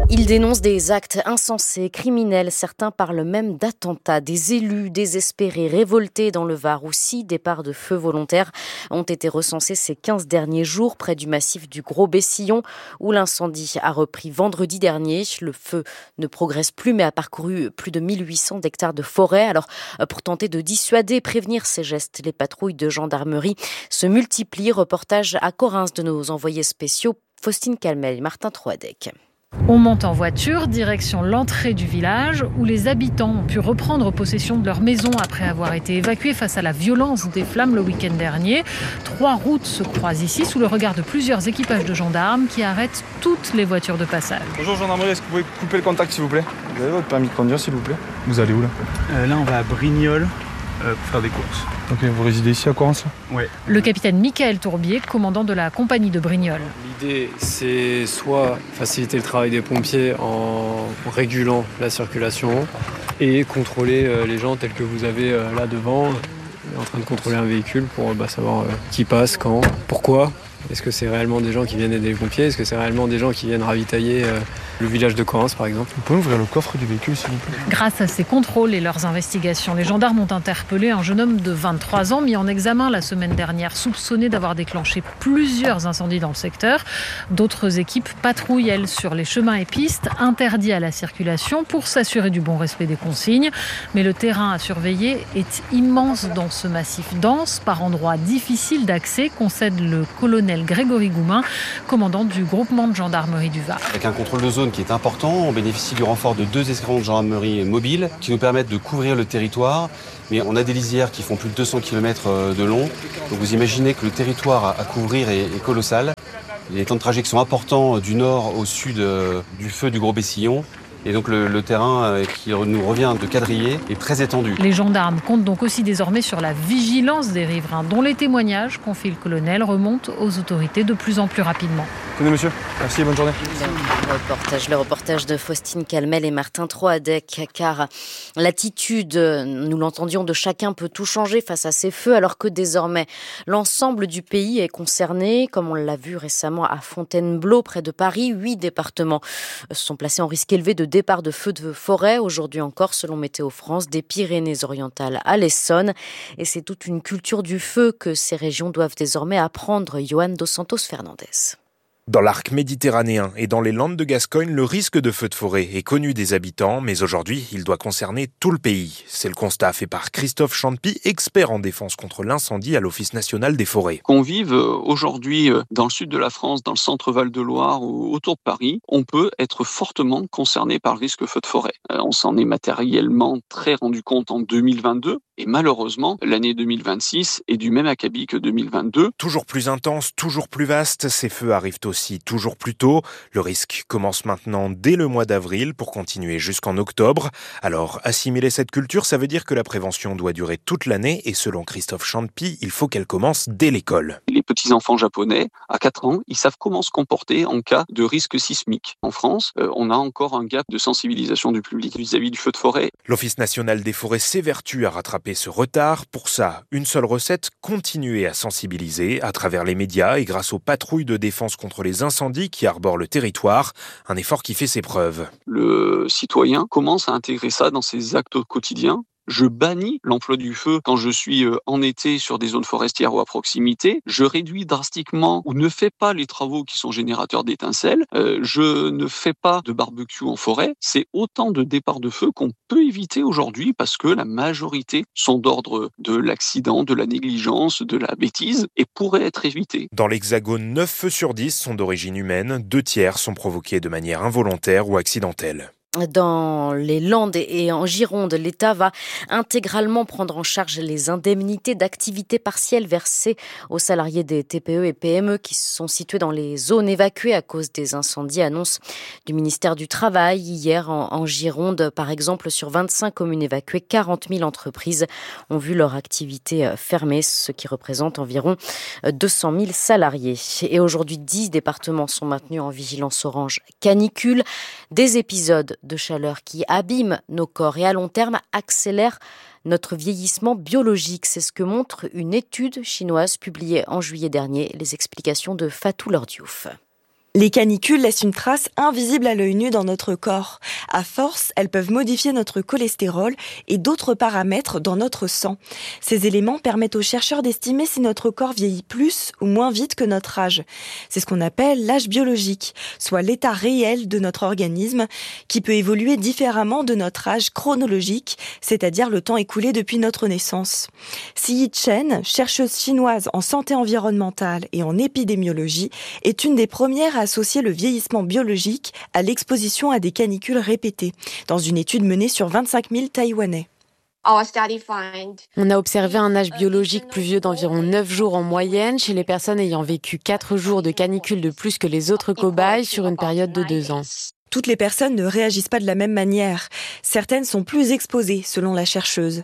Ils dénoncent des actes insensés, criminels. Certains parlent même d'attentats. Des élus désespérés, révoltés dans le Var, où 6 départs de feu volontaires ont été recensés ces 15 derniers jours près du massif du Gros-Bessillon, où l'incendie a repris vendredi dernier. Le feu ne progresse plus, mais a parcouru plus de 1800 hectares de forêt. Alors, pour tenter de dissuader et prévenir ces gestes, les patrouilles de gendarmerie se multiplient. Reportage à Correns de nos envoyés spéciaux, Faustine Calmel et Martin Troadec. On monte en voiture, direction l'entrée du village où les habitants ont pu reprendre possession de leur maison après avoir été évacués face à la violence des flammes le week-end dernier. 3 routes se croisent ici sous le regard de plusieurs équipages de gendarmes qui arrêtent toutes les voitures de passage. Bonjour gendarmerie, est-ce que vous pouvez couper le contact s'il vous plaît? Vous avez votre permis de conduire s'il vous plaît? Vous allez où là? Là on va à Brignoles pour faire des courses. Ok, vous résidez ici à Correns? Ouais. Le capitaine Michael Tourbier, commandant de la compagnie de Brignoles. L'idée, c'est soit faciliter le travail des pompiers en régulant la circulation et contrôler les gens tels que vous avez là devant, en train de contrôler un véhicule pour savoir qui passe, quand, pourquoi. Est-ce que c'est réellement des gens qui viennent aider les pompiers? Est-ce que c'est réellement des gens qui viennent ravitailler le village de Correns, par exemple? Vous pouvez ouvrir le coffre du véhicule, s'il vous plaît? Grâce à ces contrôles et leurs investigations, les gendarmes ont interpellé un jeune homme de 23 ans mis en examen la semaine dernière, soupçonné d'avoir déclenché plusieurs incendies dans le secteur. D'autres équipes patrouillent, elles, sur les chemins et pistes interdits à la circulation pour s'assurer du bon respect des consignes. Mais le terrain à surveiller est immense dans ce massif dense, par endroits difficiles d'accès, concède le colonel Grégory Goumin, commandant du groupement de gendarmerie du Var. Avec un contrôle de zone qui est important, on bénéficie du renfort de 2 escadrons de gendarmerie mobiles qui nous permettent de couvrir le territoire. Mais on a des lisières qui font plus de 200 km de long. Donc vous imaginez que le territoire à couvrir est colossal. Les temps de trajet qui sont importants du nord au sud du feu du Gros-Bessillon. Et donc le terrain qui nous revient de quadriller est très étendu. Les gendarmes comptent donc aussi désormais sur la vigilance des riverains, dont les témoignages, confie le colonel, remontent aux autorités de plus en plus rapidement. Tenez monsieur, merci et bonne journée. Le reportage de Faustine Calmel et Martin Troadec, car l'attitude, nous l'entendions, de chacun peut tout changer face à ces feux, alors que désormais l'ensemble du pays est concerné, comme on l'a vu récemment à Fontainebleau, près de Paris. 8 départements sont placés en risque élevé de départ de feux de forêt. Aujourd'hui encore, selon Météo France, des Pyrénées-Orientales à l'Essonne. Et c'est toute une culture du feu que ces régions doivent désormais apprendre. Johan Dos Santos Fernandez. Dans l'arc méditerranéen et dans les Landes de Gascogne, le risque de feu de forêt est connu des habitants, mais aujourd'hui, il doit concerner tout le pays. C'est le constat fait par Christophe Champy, expert en défense contre l'incendie à l'Office national des forêts. Qu'on vive aujourd'hui dans le sud de la France, dans le centre Val-de-Loire ou autour de Paris, on peut être fortement concerné par le risque feu de forêt. On s'en est matériellement très rendu compte en 2022. Et malheureusement, l'année 2026 est du même acabit que 2022. Toujours plus intense, toujours plus vaste, ces feux arrivent aussi toujours plus tôt. Le risque commence maintenant dès le mois d'avril pour continuer jusqu'en octobre. Alors, assimiler cette culture, ça veut dire que la prévention doit durer toute l'année et selon Christophe Champy, il faut qu'elle commence dès l'école. Les petits-enfants japonais, à 4 ans, ils savent comment se comporter en cas de risque sismique. En France, on a encore un gap de sensibilisation du public vis-à-vis du feu de forêt. L'Office national des forêts s'évertue à rattraper ce retard. Pour ça, une seule recette, continuer à sensibiliser à travers les médias et grâce aux patrouilles de défense contre les incendies qui arborent le territoire. Un effort qui fait ses preuves. Le citoyen commence à intégrer ça dans ses actes quotidiens. Je bannis l'emploi du feu quand je suis en été sur des zones forestières ou à proximité. Je réduis drastiquement ou ne fais pas les travaux qui sont générateurs d'étincelles. Je ne fais pas de barbecue en forêt. C'est autant de départs de feu qu'on peut éviter aujourd'hui parce que la majorité sont d'ordre de l'accident, de la négligence, de la bêtise et pourraient être évités. Dans l'Hexagone, 9 feux sur 10 sont d'origine humaine. 2 tiers sont provoqués de manière involontaire ou accidentelle. Dans les Landes et en Gironde, l'État va intégralement prendre en charge les indemnités d'activité partielle versées aux salariés des TPE et PME qui sont situés dans les zones évacuées à cause des incendies. Annonce du ministère du Travail. Hier, en Gironde, par exemple, sur 25 communes évacuées, 40 000 entreprises ont vu leur activité fermée, ce qui représente environ 200 000 salariés. Et aujourd'hui, 10 départements sont maintenus en vigilance orange canicule. Des épisodes de chaleur qui abîment nos corps et à long terme accélèrent notre vieillissement biologique. C'est ce que montre une étude chinoise publiée en juillet dernier. Les explications de Fatou Lordiouf. Les canicules laissent une trace invisible à l'œil nu dans notre corps. À force, elles peuvent modifier notre cholestérol et d'autres paramètres dans notre sang. Ces éléments permettent aux chercheurs d'estimer si notre corps vieillit plus ou moins vite que notre âge. C'est ce qu'on appelle l'âge biologique, soit l'état réel de notre organisme qui peut évoluer différemment de notre âge chronologique, c'est-à-dire le temps écoulé depuis notre naissance. Siyi Chen, chercheuse chinoise en santé environnementale et en épidémiologie, est une des premières à associer le vieillissement biologique à l'exposition à des canicules répétées, dans une étude menée sur 25 000 Taïwanais. On a observé un âge biologique plus vieux d'environ 9 jours en moyenne chez les personnes ayant vécu 4 jours de canicule de plus que les autres cobayes sur une période de 2 ans. Toutes les personnes ne réagissent pas de la même manière. Certaines sont plus exposées, selon la chercheuse.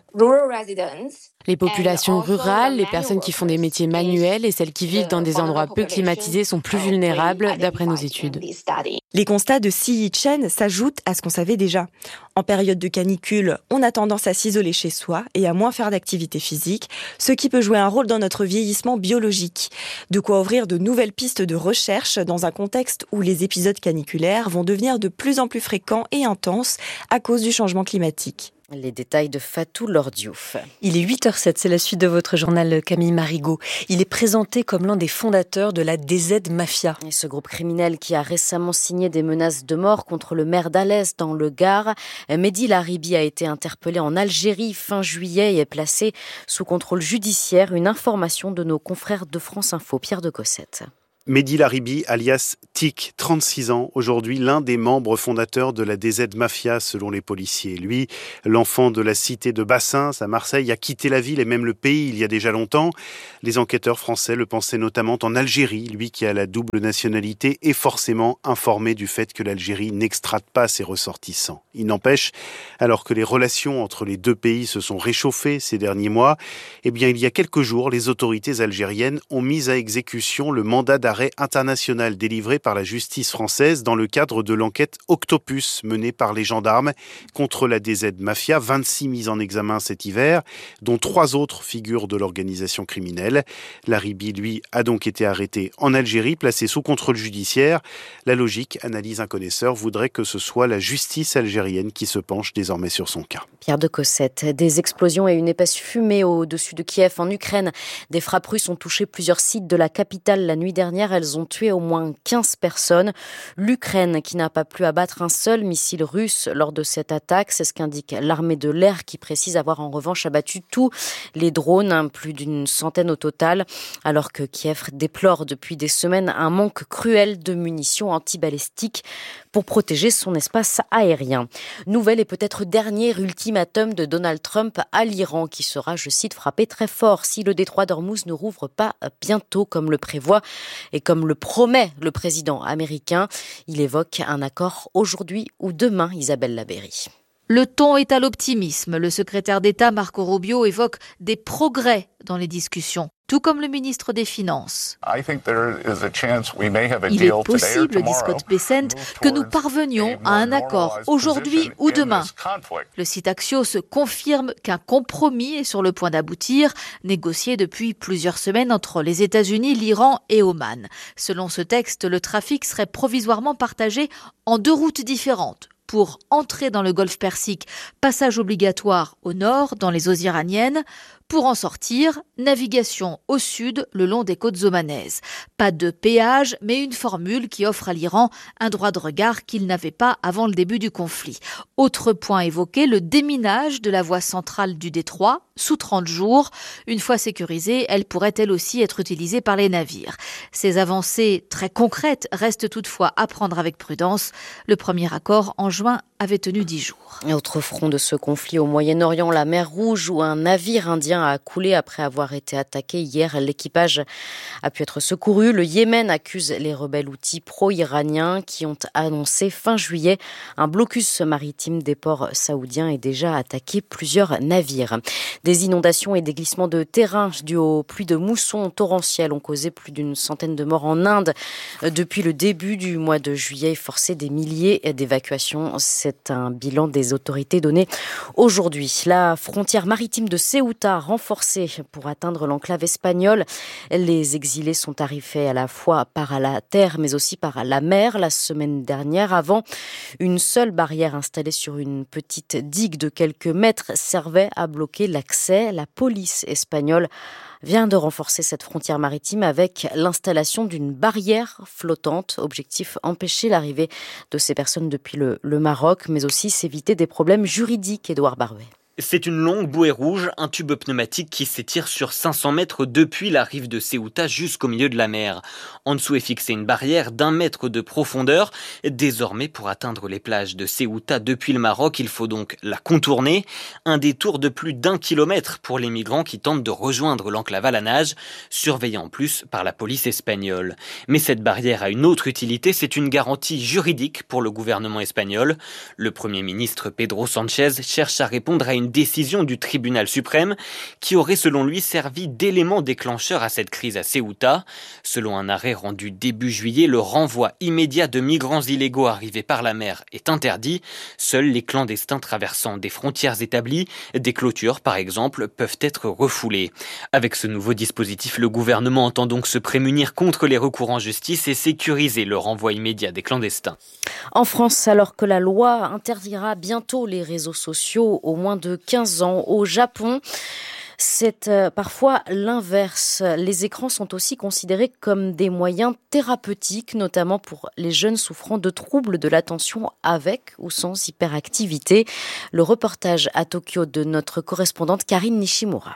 Les populations rurales, les personnes qui font des métiers manuels et celles qui vivent dans des endroits peu climatisés sont plus vulnérables, d'après nos études. Les constats de Siyi Chen s'ajoutent à ce qu'on savait déjà. En période de canicule, on a tendance à s'isoler chez soi et à moins faire d'activité physique, ce qui peut jouer un rôle dans notre vieillissement biologique. De quoi ouvrir de nouvelles pistes de recherche dans un contexte où les épisodes caniculaires vont devenir de plus en plus fréquents et intenses à cause du changement climatique. Les détails de Fatou Lordiouf. Il est 8h07, c'est la suite de votre journal Camille Marigot. Il est présenté comme l'un des fondateurs de la DZ Mafia. Et ce groupe criminel qui a récemment signé des menaces de mort contre le maire d'Alès dans le Gard. Mehdi Laribi a été interpellé en Algérie fin juillet et est placé sous contrôle judiciaire. Une information de nos confrères de France Info, Pierre de Cossette. Mehdi Laribi, alias Tic, 36 ans, aujourd'hui l'un des membres fondateurs de la DZ Mafia selon les policiers. Lui, l'enfant de la cité de Bassins à Marseille, a quitté la ville et même le pays il y a déjà longtemps. Les enquêteurs français le pensaient notamment en Algérie. Lui qui a la double nationalité est forcément informé du fait que l'Algérie n'extrade pas ses ressortissants. Il n'empêche, alors que les relations entre les deux pays se sont réchauffées ces derniers mois, il y a quelques jours, les autorités algériennes ont mis à exécution le mandat d'arrêt international délivré par la justice française dans le cadre de l'enquête Octopus menée par les gendarmes contre la DZ Mafia. 26 mises en examen cet hiver, dont 3 autres figures de l'organisation criminelle. Laribi, lui, a donc été arrêté en Algérie, placé sous contrôle judiciaire. La logique, analyse un connaisseur, voudrait que ce soit la justice algérienne qui se penche désormais sur son cas. Pierre de Cossette, des explosions et une épaisse fumée au-dessus de Kiev en Ukraine. Des frappes russes ont touché plusieurs sites de la capitale la nuit dernière. Elles ont tué au moins 15 personnes. L'Ukraine qui n'a pas pu abattre un seul missile russe lors de cette attaque, c'est ce qu'indique l'armée de l'air qui précise avoir en revanche abattu tous les drones, plus d'une centaine au total, alors que Kiev déplore depuis des semaines un manque cruel de munitions antibalistiques pour protéger son espace aérien. Nouvel et peut-être dernier ultimatum de Donald Trump à l'Iran qui sera, je cite, frappé très fort si le détroit d'Ormuz ne rouvre pas bientôt comme le prévoit et comme le promet le président américain. Il évoque un accord aujourd'hui ou demain, Isabelle Labeyrie. Le ton est à l'optimisme. Le secrétaire d'État Marco Rubio évoque des progrès dans les discussions, tout comme le ministre des Finances. Il est possible, dit Scott Bessent, que nous parvenions à un accord aujourd'hui ou demain. Le site Axios confirme qu'un compromis est sur le point d'aboutir, négocié depuis plusieurs semaines entre les États-Unis, l'Iran et Oman. Selon ce texte, le trafic serait provisoirement partagé en 2 routes différentes. Pour entrer dans le golfe Persique, passage obligatoire au nord, dans les eaux iraniennes. Pour en sortir, navigation au sud, le long des côtes omanaises. Pas de péage, mais une formule qui offre à l'Iran un droit de regard qu'il n'avait pas avant le début du conflit. Autre point évoqué, le déminage de la voie centrale du détroit, sous 30 jours. Une fois sécurisée, elle pourrait elle aussi être utilisée par les navires. Ces avancées très concrètes restent toutefois à prendre avec prudence. Le premier accord en juin avait tenu 10 jours. Autre front de ce conflit au Moyen-Orient, la mer Rouge, où un navire indien a coulé après avoir été attaqué hier. L'équipage a pu être secouru. Le Yémen accuse les rebelles houthis pro-iraniens qui ont annoncé fin juillet un blocus maritime des ports saoudiens et déjà attaqué plusieurs navires. Des inondations et des glissements de terrain dus aux pluies de mousson torrentielles ont causé plus d'une centaine de morts en Inde depuis le début du mois de juillet et forcé des milliers d'évacuations ces C'est un bilan des autorités donné aujourd'hui. La frontière maritime de Ceuta renforcée pour atteindre l'enclave espagnole. Les exilés sont arrivés à la fois par la terre mais aussi par la mer la semaine dernière. Avant, une seule barrière installée sur une petite digue de quelques mètres servait à bloquer l'accès. La police espagnole vient de renforcer cette frontière maritime avec l'installation d'une barrière flottante. Objectif, empêcher l'arrivée de ces personnes depuis le Maroc, mais aussi s'éviter des problèmes juridiques, Édouard Barouet. C'est une longue bouée rouge, un tube pneumatique qui s'étire sur 500 mètres depuis la rive de Ceuta jusqu'au milieu de la mer. En dessous est fixée une barrière d'1 mètre de profondeur. Désormais, pour atteindre les plages de Ceuta depuis le Maroc, il faut donc la contourner. Un détour de plus d'1 kilomètre pour les migrants qui tentent de rejoindre l'enclave à la nage, surveillée en plus par la police espagnole. Mais cette barrière a une autre utilité, c'est une garantie juridique pour le gouvernement espagnol. Le Premier ministre Pedro Sánchez cherche à répondre à une décision du tribunal suprême qui aurait selon lui servi d'élément déclencheur à cette crise à Ceuta. Selon un arrêt rendu début juillet, le renvoi immédiat de migrants illégaux arrivés par la mer est interdit. Seuls les clandestins traversant des frontières établies, des clôtures par exemple, peuvent être refoulés. Avec ce nouveau dispositif, le gouvernement entend donc se prémunir contre les recours en justice et sécuriser le renvoi immédiat des clandestins. En France, alors que la loi interdira bientôt les réseaux sociaux aux moins de 15 ans, au Japon, c'est parfois l'inverse. Les écrans sont aussi considérés comme des moyens thérapeutiques, notamment pour les jeunes souffrant de troubles de l'attention avec ou sans hyperactivité. Le reportage à Tokyo de notre correspondante Karine Nishimura.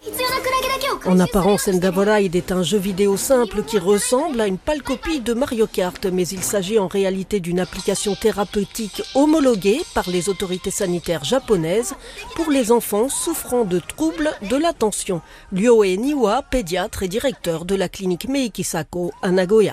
En apparence, Endavoride est un jeu vidéo simple qui ressemble à une pâle copie de Mario Kart, mais il s'agit en réalité d'une application thérapeutique homologuée par les autorités sanitaires japonaises pour les enfants souffrant de troubles de l'attention. Ryoe Niwa, pédiatre et directeur de la clinique Meikisako à Nagoya.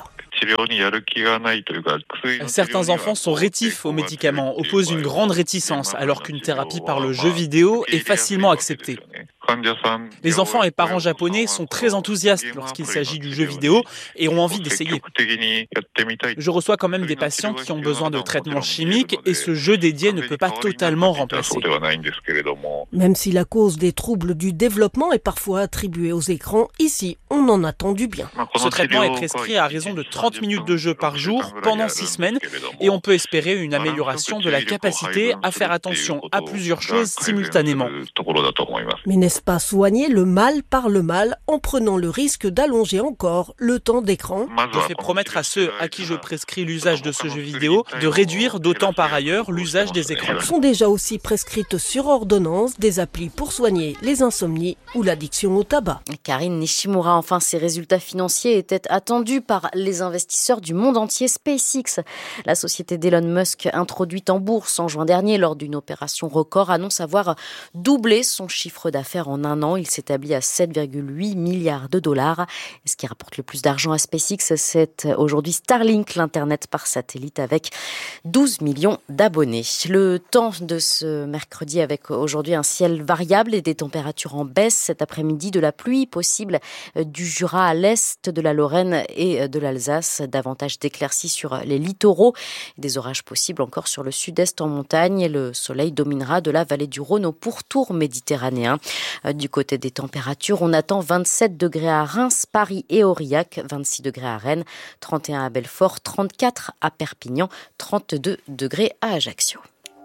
Certains enfants sont rétifs aux médicaments, opposent une grande réticence, alors qu'une thérapie par le jeu vidéo est facilement acceptée. Les enfants et parents japonais sont très enthousiastes lorsqu'il s'agit du jeu vidéo et ont envie d'essayer. Je reçois quand même des patients qui ont besoin de traitements chimiques et ce jeu dédié ne peut pas totalement remplacer. Même si la cause des troubles du développement est parfois attribuée aux écrans, ici, on en attend du bien. Ce traitement est prescrit à raison de 30 minutes de jeu par jour pendant 6 semaines et on peut espérer une amélioration de la capacité à faire attention à plusieurs choses simultanément. Mais n'est-ce pas soigner le mal par le mal en prenant le risque d'allonger encore le temps d'écran? Je fais promettre à ceux à qui je prescris l'usage de ce jeu vidéo de réduire d'autant par ailleurs l'usage des écrans. Sont déjà aussi prescrites sur ordonnance des applis pour soigner les insomnies ou l'addiction au tabac. Karine Nishimura, enfin, ces résultats financiers étaient attendus par les investisseurs du monde entier. SpaceX, la société d'Elon Musk, introduite en bourse en juin dernier lors d'une opération record, annonce avoir doublé son chiffre d'affaires en un an. Il s'établit à 7,8 milliards de dollars. Et ce qui rapporte le plus d'argent à SpaceX, c'est aujourd'hui Starlink, l'Internet par satellite avec 12 millions d'abonnés. Le temps de ce mercredi avec aujourd'hui un ciel variable et des températures en baisse. Cet après-midi, de la pluie possible du Jura à l'est de la Lorraine et de l'Alsace. Davantage d'éclaircies sur les littoraux. Des orages possibles encore sur le sud-est en montagne. Et le soleil dominera de la vallée du Rhône au pourtour méditerranéen. Du côté des températures, on attend 27 degrés à Reims, Paris et Aurillac, 26 degrés à Rennes, 31 à Belfort, 34 à Perpignan, 32 degrés à Ajaccio.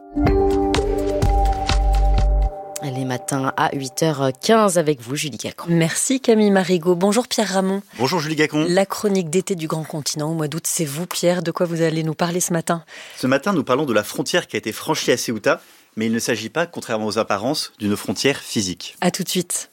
Les matins à 8h15 avec vous, Julie Gacon. Merci Camille Marigot. Bonjour Pierre Ramon. Bonjour Julie Gacon. La chronique d'été du Grand Continent au mois d'août, c'est vous Pierre. De quoi vous allez nous parler ce matin? Ce matin, nous parlons de la frontière qui a été franchie à Ceuta, mais il ne s'agit pas, contrairement aux apparences, d'une frontière physique. À tout de suite.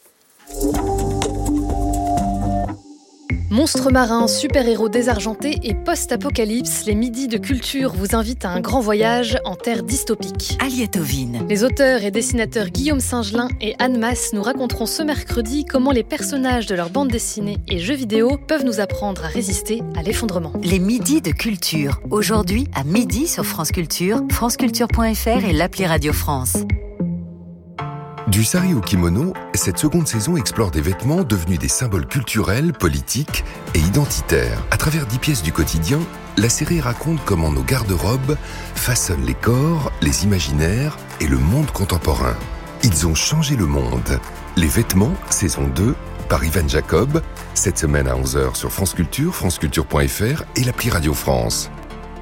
Monstres marins, super-héros désargentés et post-apocalypse, les midis de culture vous invitent à un grand voyage en terre dystopique. Aliétovine. Les auteurs et dessinateurs Guillaume Singelin et Anne Masse nous raconteront ce mercredi comment les personnages de leur bande dessinée et jeux vidéo peuvent nous apprendre à résister à l'effondrement. Les midis de culture. Aujourd'hui, à midi sur France Culture, franceculture.fr et l'appli Radio France. Du sari au kimono, cette seconde saison explore des vêtements devenus des symboles culturels, politiques et identitaires. À travers 10 pièces du quotidien, la série raconte comment nos garde-robes façonnent les corps, les imaginaires et le monde contemporain. Ils ont changé le monde. Les vêtements, saison 2, par Ivan Jacob, cette semaine à 11h sur France Culture, franceculture.fr et l'appli Radio France.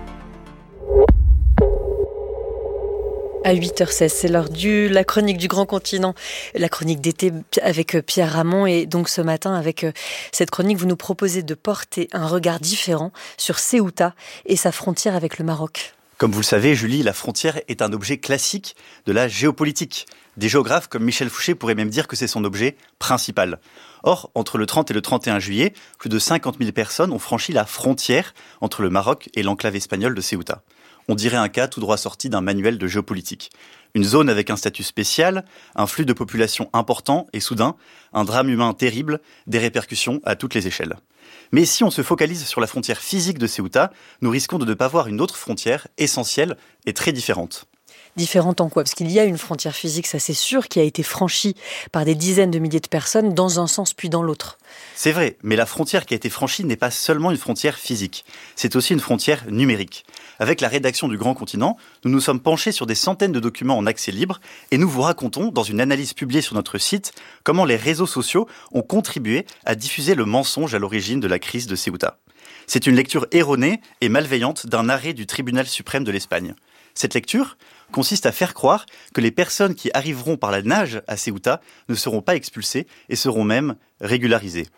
À 8h16, c'est l'heure de la chronique du Grand Continent, la chronique d'été avec Pierre Ramon. Et donc ce matin, avec cette chronique, vous nous proposez de porter un regard différent sur Ceuta et sa frontière avec le Maroc. Comme vous le savez, Julie, la frontière est un objet classique de la géopolitique. Des géographes comme Michel Fouché pourraient même dire que c'est son objet principal. Or, entre le 30 et le 31 juillet, plus de 50 000 personnes ont franchi la frontière entre le Maroc et l'enclave espagnole de Ceuta. On dirait un cas tout droit sorti d'un manuel de géopolitique. Une zone avec un statut spécial, un flux de population important et soudain, un drame humain terrible, des répercussions à toutes les échelles. Mais si on se focalise sur la frontière physique de Ceuta, nous risquons de ne pas voir une autre frontière essentielle et très différente. Différente en quoi ? Parce qu'il y a une frontière physique, ça c'est sûr, qui a été franchie par des dizaines de milliers de personnes dans un sens puis dans l'autre. C'est vrai, mais la frontière qui a été franchie n'est pas seulement une frontière physique, c'est aussi une frontière numérique. Avec la rédaction du Grand Continent, nous nous sommes penchés sur des centaines de documents en accès libre et nous vous racontons, dans une analyse publiée sur notre site, comment les réseaux sociaux ont contribué à diffuser le mensonge à l'origine de la crise de Ceuta. C'est une lecture erronée et malveillante d'un arrêt du tribunal suprême de l'Espagne. Cette lecture consiste à faire croire que les personnes qui arriveront par la nage à Ceuta ne seront pas expulsées et seront même régularisées.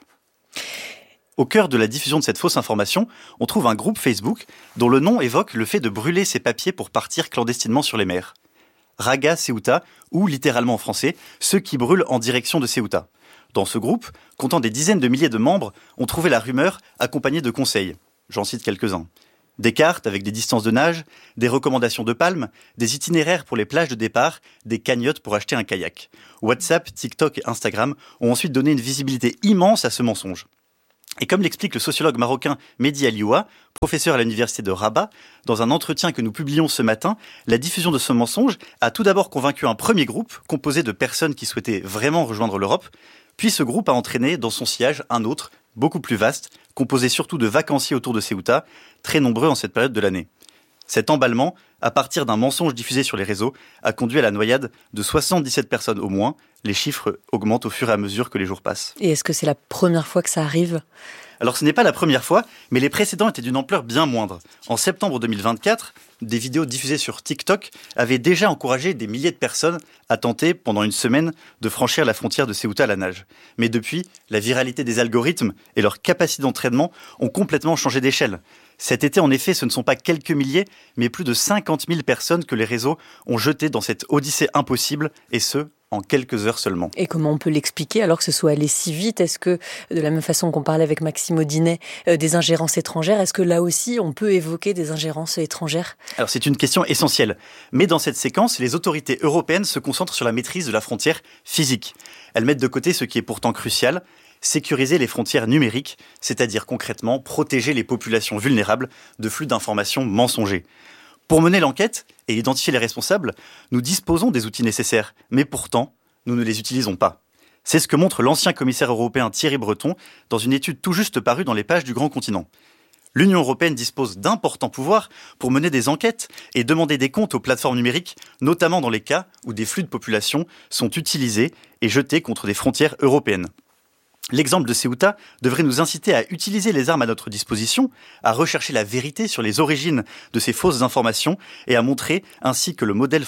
Au cœur de la diffusion de cette fausse information, on trouve un groupe Facebook dont le nom évoque le fait de brûler ses papiers pour partir clandestinement sur les mers. Raga Ceuta, ou littéralement en français, ceux qui brûlent en direction de Ceuta. Dans ce groupe, comptant des dizaines de milliers de membres, on trouvait la rumeur accompagnée de conseils. J'en cite quelques-uns. Des cartes avec des distances de nage, des recommandations de palmes, des itinéraires pour les plages de départ, des cagnottes pour acheter un kayak. WhatsApp, TikTok et Instagram ont ensuite donné une visibilité immense à ce mensonge. Et comme l'explique le sociologue marocain Mehdi Alioua, professeur à l'université de Rabat, dans un entretien que nous publions ce matin, la diffusion de ce mensonge a tout d'abord convaincu un premier groupe, composé de personnes qui souhaitaient vraiment rejoindre l'Europe, puis ce groupe a entraîné dans son sillage un autre, beaucoup plus vaste, composé surtout de vacanciers autour de Ceuta, très nombreux en cette période de l'année. Cet emballement, à partir d'un mensonge diffusé sur les réseaux, a conduit à la noyade de 77 personnes au moins. Les chiffres augmentent au fur et à mesure que les jours passent. Et est-ce que c'est la première fois que ça arrive ? Alors ce n'est pas la première fois, mais les précédents étaient d'une ampleur bien moindre. En septembre 2024, des vidéos diffusées sur TikTok avaient déjà encouragé des milliers de personnes à tenter, pendant une semaine, de franchir la frontière de Ceuta à la nage. Mais depuis, la viralité des algorithmes et leur capacité d'entraînement ont complètement changé d'échelle. Cet été, en effet, ce ne sont pas quelques milliers, mais plus de 50 000 personnes que les réseaux ont jetées dans cette odyssée impossible, et ce, en quelques heures seulement. Et comment on peut l'expliquer alors que ce soit allé si vite ? Est-ce que, de la même façon qu'on parlait avec Maxime Audinet, des ingérences étrangères, est-ce que là aussi on peut évoquer des ingérences étrangères ? Alors c'est une question essentielle. Mais dans cette séquence, les autorités européennes se concentrent sur la maîtrise de la frontière physique. Elles mettent de côté ce qui est pourtant crucial, sécuriser les frontières numériques, c'est-à-dire concrètement protéger les populations vulnérables de flux d'informations mensongers. Pour mener l'enquête et identifier les responsables, nous disposons des outils nécessaires, mais pourtant, nous ne les utilisons pas. C'est ce que montre l'ancien commissaire européen Thierry Breton dans une étude tout juste parue dans les pages du Grand Continent. L'Union européenne dispose d'importants pouvoirs pour mener des enquêtes et demander des comptes aux plateformes numériques, notamment dans les cas où des flux de population sont utilisés et jetés contre des frontières européennes. L'exemple de Ceuta devrait nous inciter à utiliser les armes à notre disposition, à rechercher la vérité sur les origines de ces fausses informations et à montrer ainsi que le modèle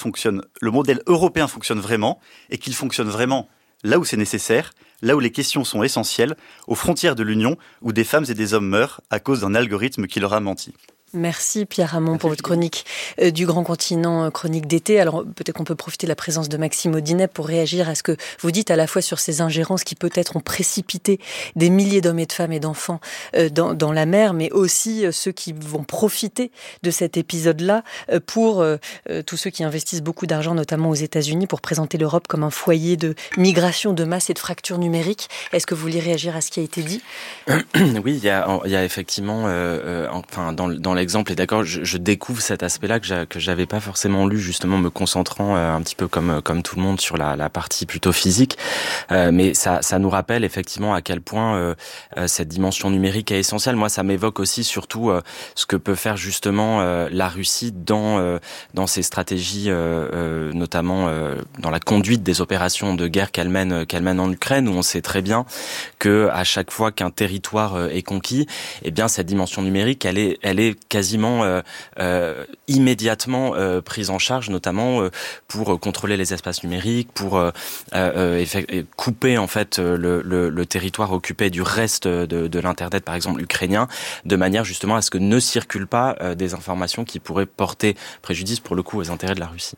européen fonctionne vraiment et qu'il fonctionne vraiment là où c'est nécessaire, là où les questions sont essentielles, aux frontières de l'Union où des femmes et des hommes meurent à cause d'un algorithme qui leur a menti. Merci Pierre Ramon pour votre chronique du Grand Continent, chronique d'été. Alors peut-être qu'on peut profiter de la présence de Maxime Audinet pour réagir à ce que vous dites à la fois sur ces ingérences qui peut-être ont précipité des milliers d'hommes et de femmes et d'enfants dans la mer, mais aussi ceux qui vont profiter de cet épisode-là pour tous ceux qui investissent beaucoup d'argent, notamment aux États-Unis, pour présenter l'Europe comme un foyer de migration de masse et de fracture numérique. Est-ce que vous voulez réagir à ce qui a été dit ? Oui, il y a effectivement, dans la l'exemple. Et d'accord, je découvre cet aspect-là que j'avais pas forcément lu, justement, me concentrant un petit peu comme tout le monde sur la partie plutôt physique. Mais ça nous rappelle effectivement à quel point cette dimension numérique est essentielle. Moi, ça m'évoque aussi surtout ce que peut faire justement la Russie dans ses stratégies, notamment dans la conduite des opérations de guerre qu'elle mène en Ukraine, où on sait très bien que à chaque fois qu'un territoire est conquis, eh bien cette dimension numérique, elle est quasiment immédiatement prise en charge, notamment pour contrôler les espaces numériques, pour couper en fait le territoire occupé du reste de l'internet, par exemple ukrainien, de manière justement à ce que ne circulent pas des informations qui pourraient porter préjudice pour le coup aux intérêts de la Russie.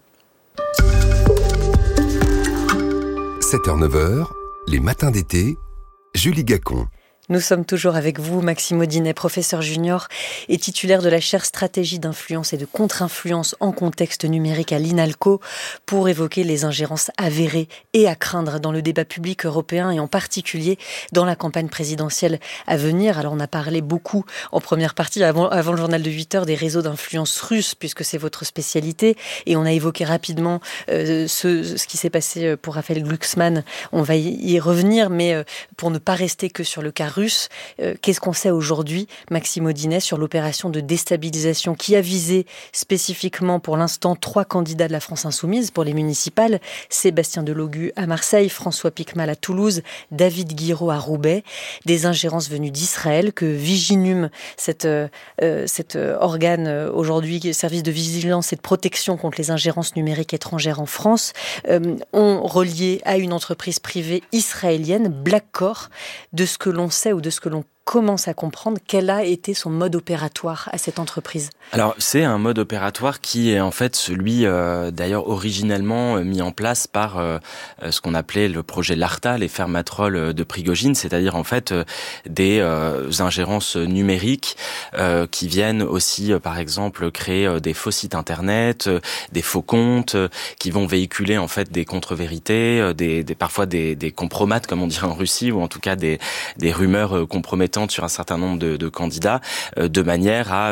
7h-9h, les matins d'été, Julie Gacon. Nous sommes toujours avec vous, Maxime Audinet, professeur junior et titulaire de la chaire stratégie d'influence et de contre-influence en contexte numérique à l'INALCO, pour évoquer les ingérences avérées et à craindre dans le débat public européen et en particulier dans la campagne présidentielle à venir. Alors on a parlé beaucoup en première partie, avant le journal de 8h, des réseaux d'influence russes, puisque c'est votre spécialité, et on a évoqué rapidement ce qui s'est passé pour Raphaël Glucksmann. On va y revenir, mais pour ne pas rester que sur le cas russe. Qu'est-ce qu'on sait aujourd'hui, Maxime Audinet, sur l'opération de déstabilisation qui a visé spécifiquement pour l'instant 3 candidats de la France Insoumise pour les municipales, Sébastien Delogu à Marseille, François Piquemal à Toulouse, David Guiraud à Roubaix, des ingérences venues d'Israël que Viginum, cet organe aujourd'hui, service de vigilance et de protection contre les ingérences numériques étrangères en France, ont relié à une entreprise privée israélienne, Blackcore. De ce que l'on sait ou de ce que l'on commence à comprendre, quel a été son mode opératoire à cette entreprise? Alors, c'est un mode opératoire qui est en fait celui, d'ailleurs, originellement mis en place par ce qu'on appelait le projet LARTA, les fermatrolles de Prigojine, c'est-à-dire en fait des ingérences numériques qui viennent aussi, par exemple, créer des faux sites internet, des faux comptes, qui vont véhiculer en fait des contre-vérités, parfois des compromates, comme on dirait en Russie, ou en tout cas des rumeurs compromettantes sur un certain nombre de candidats, de manière à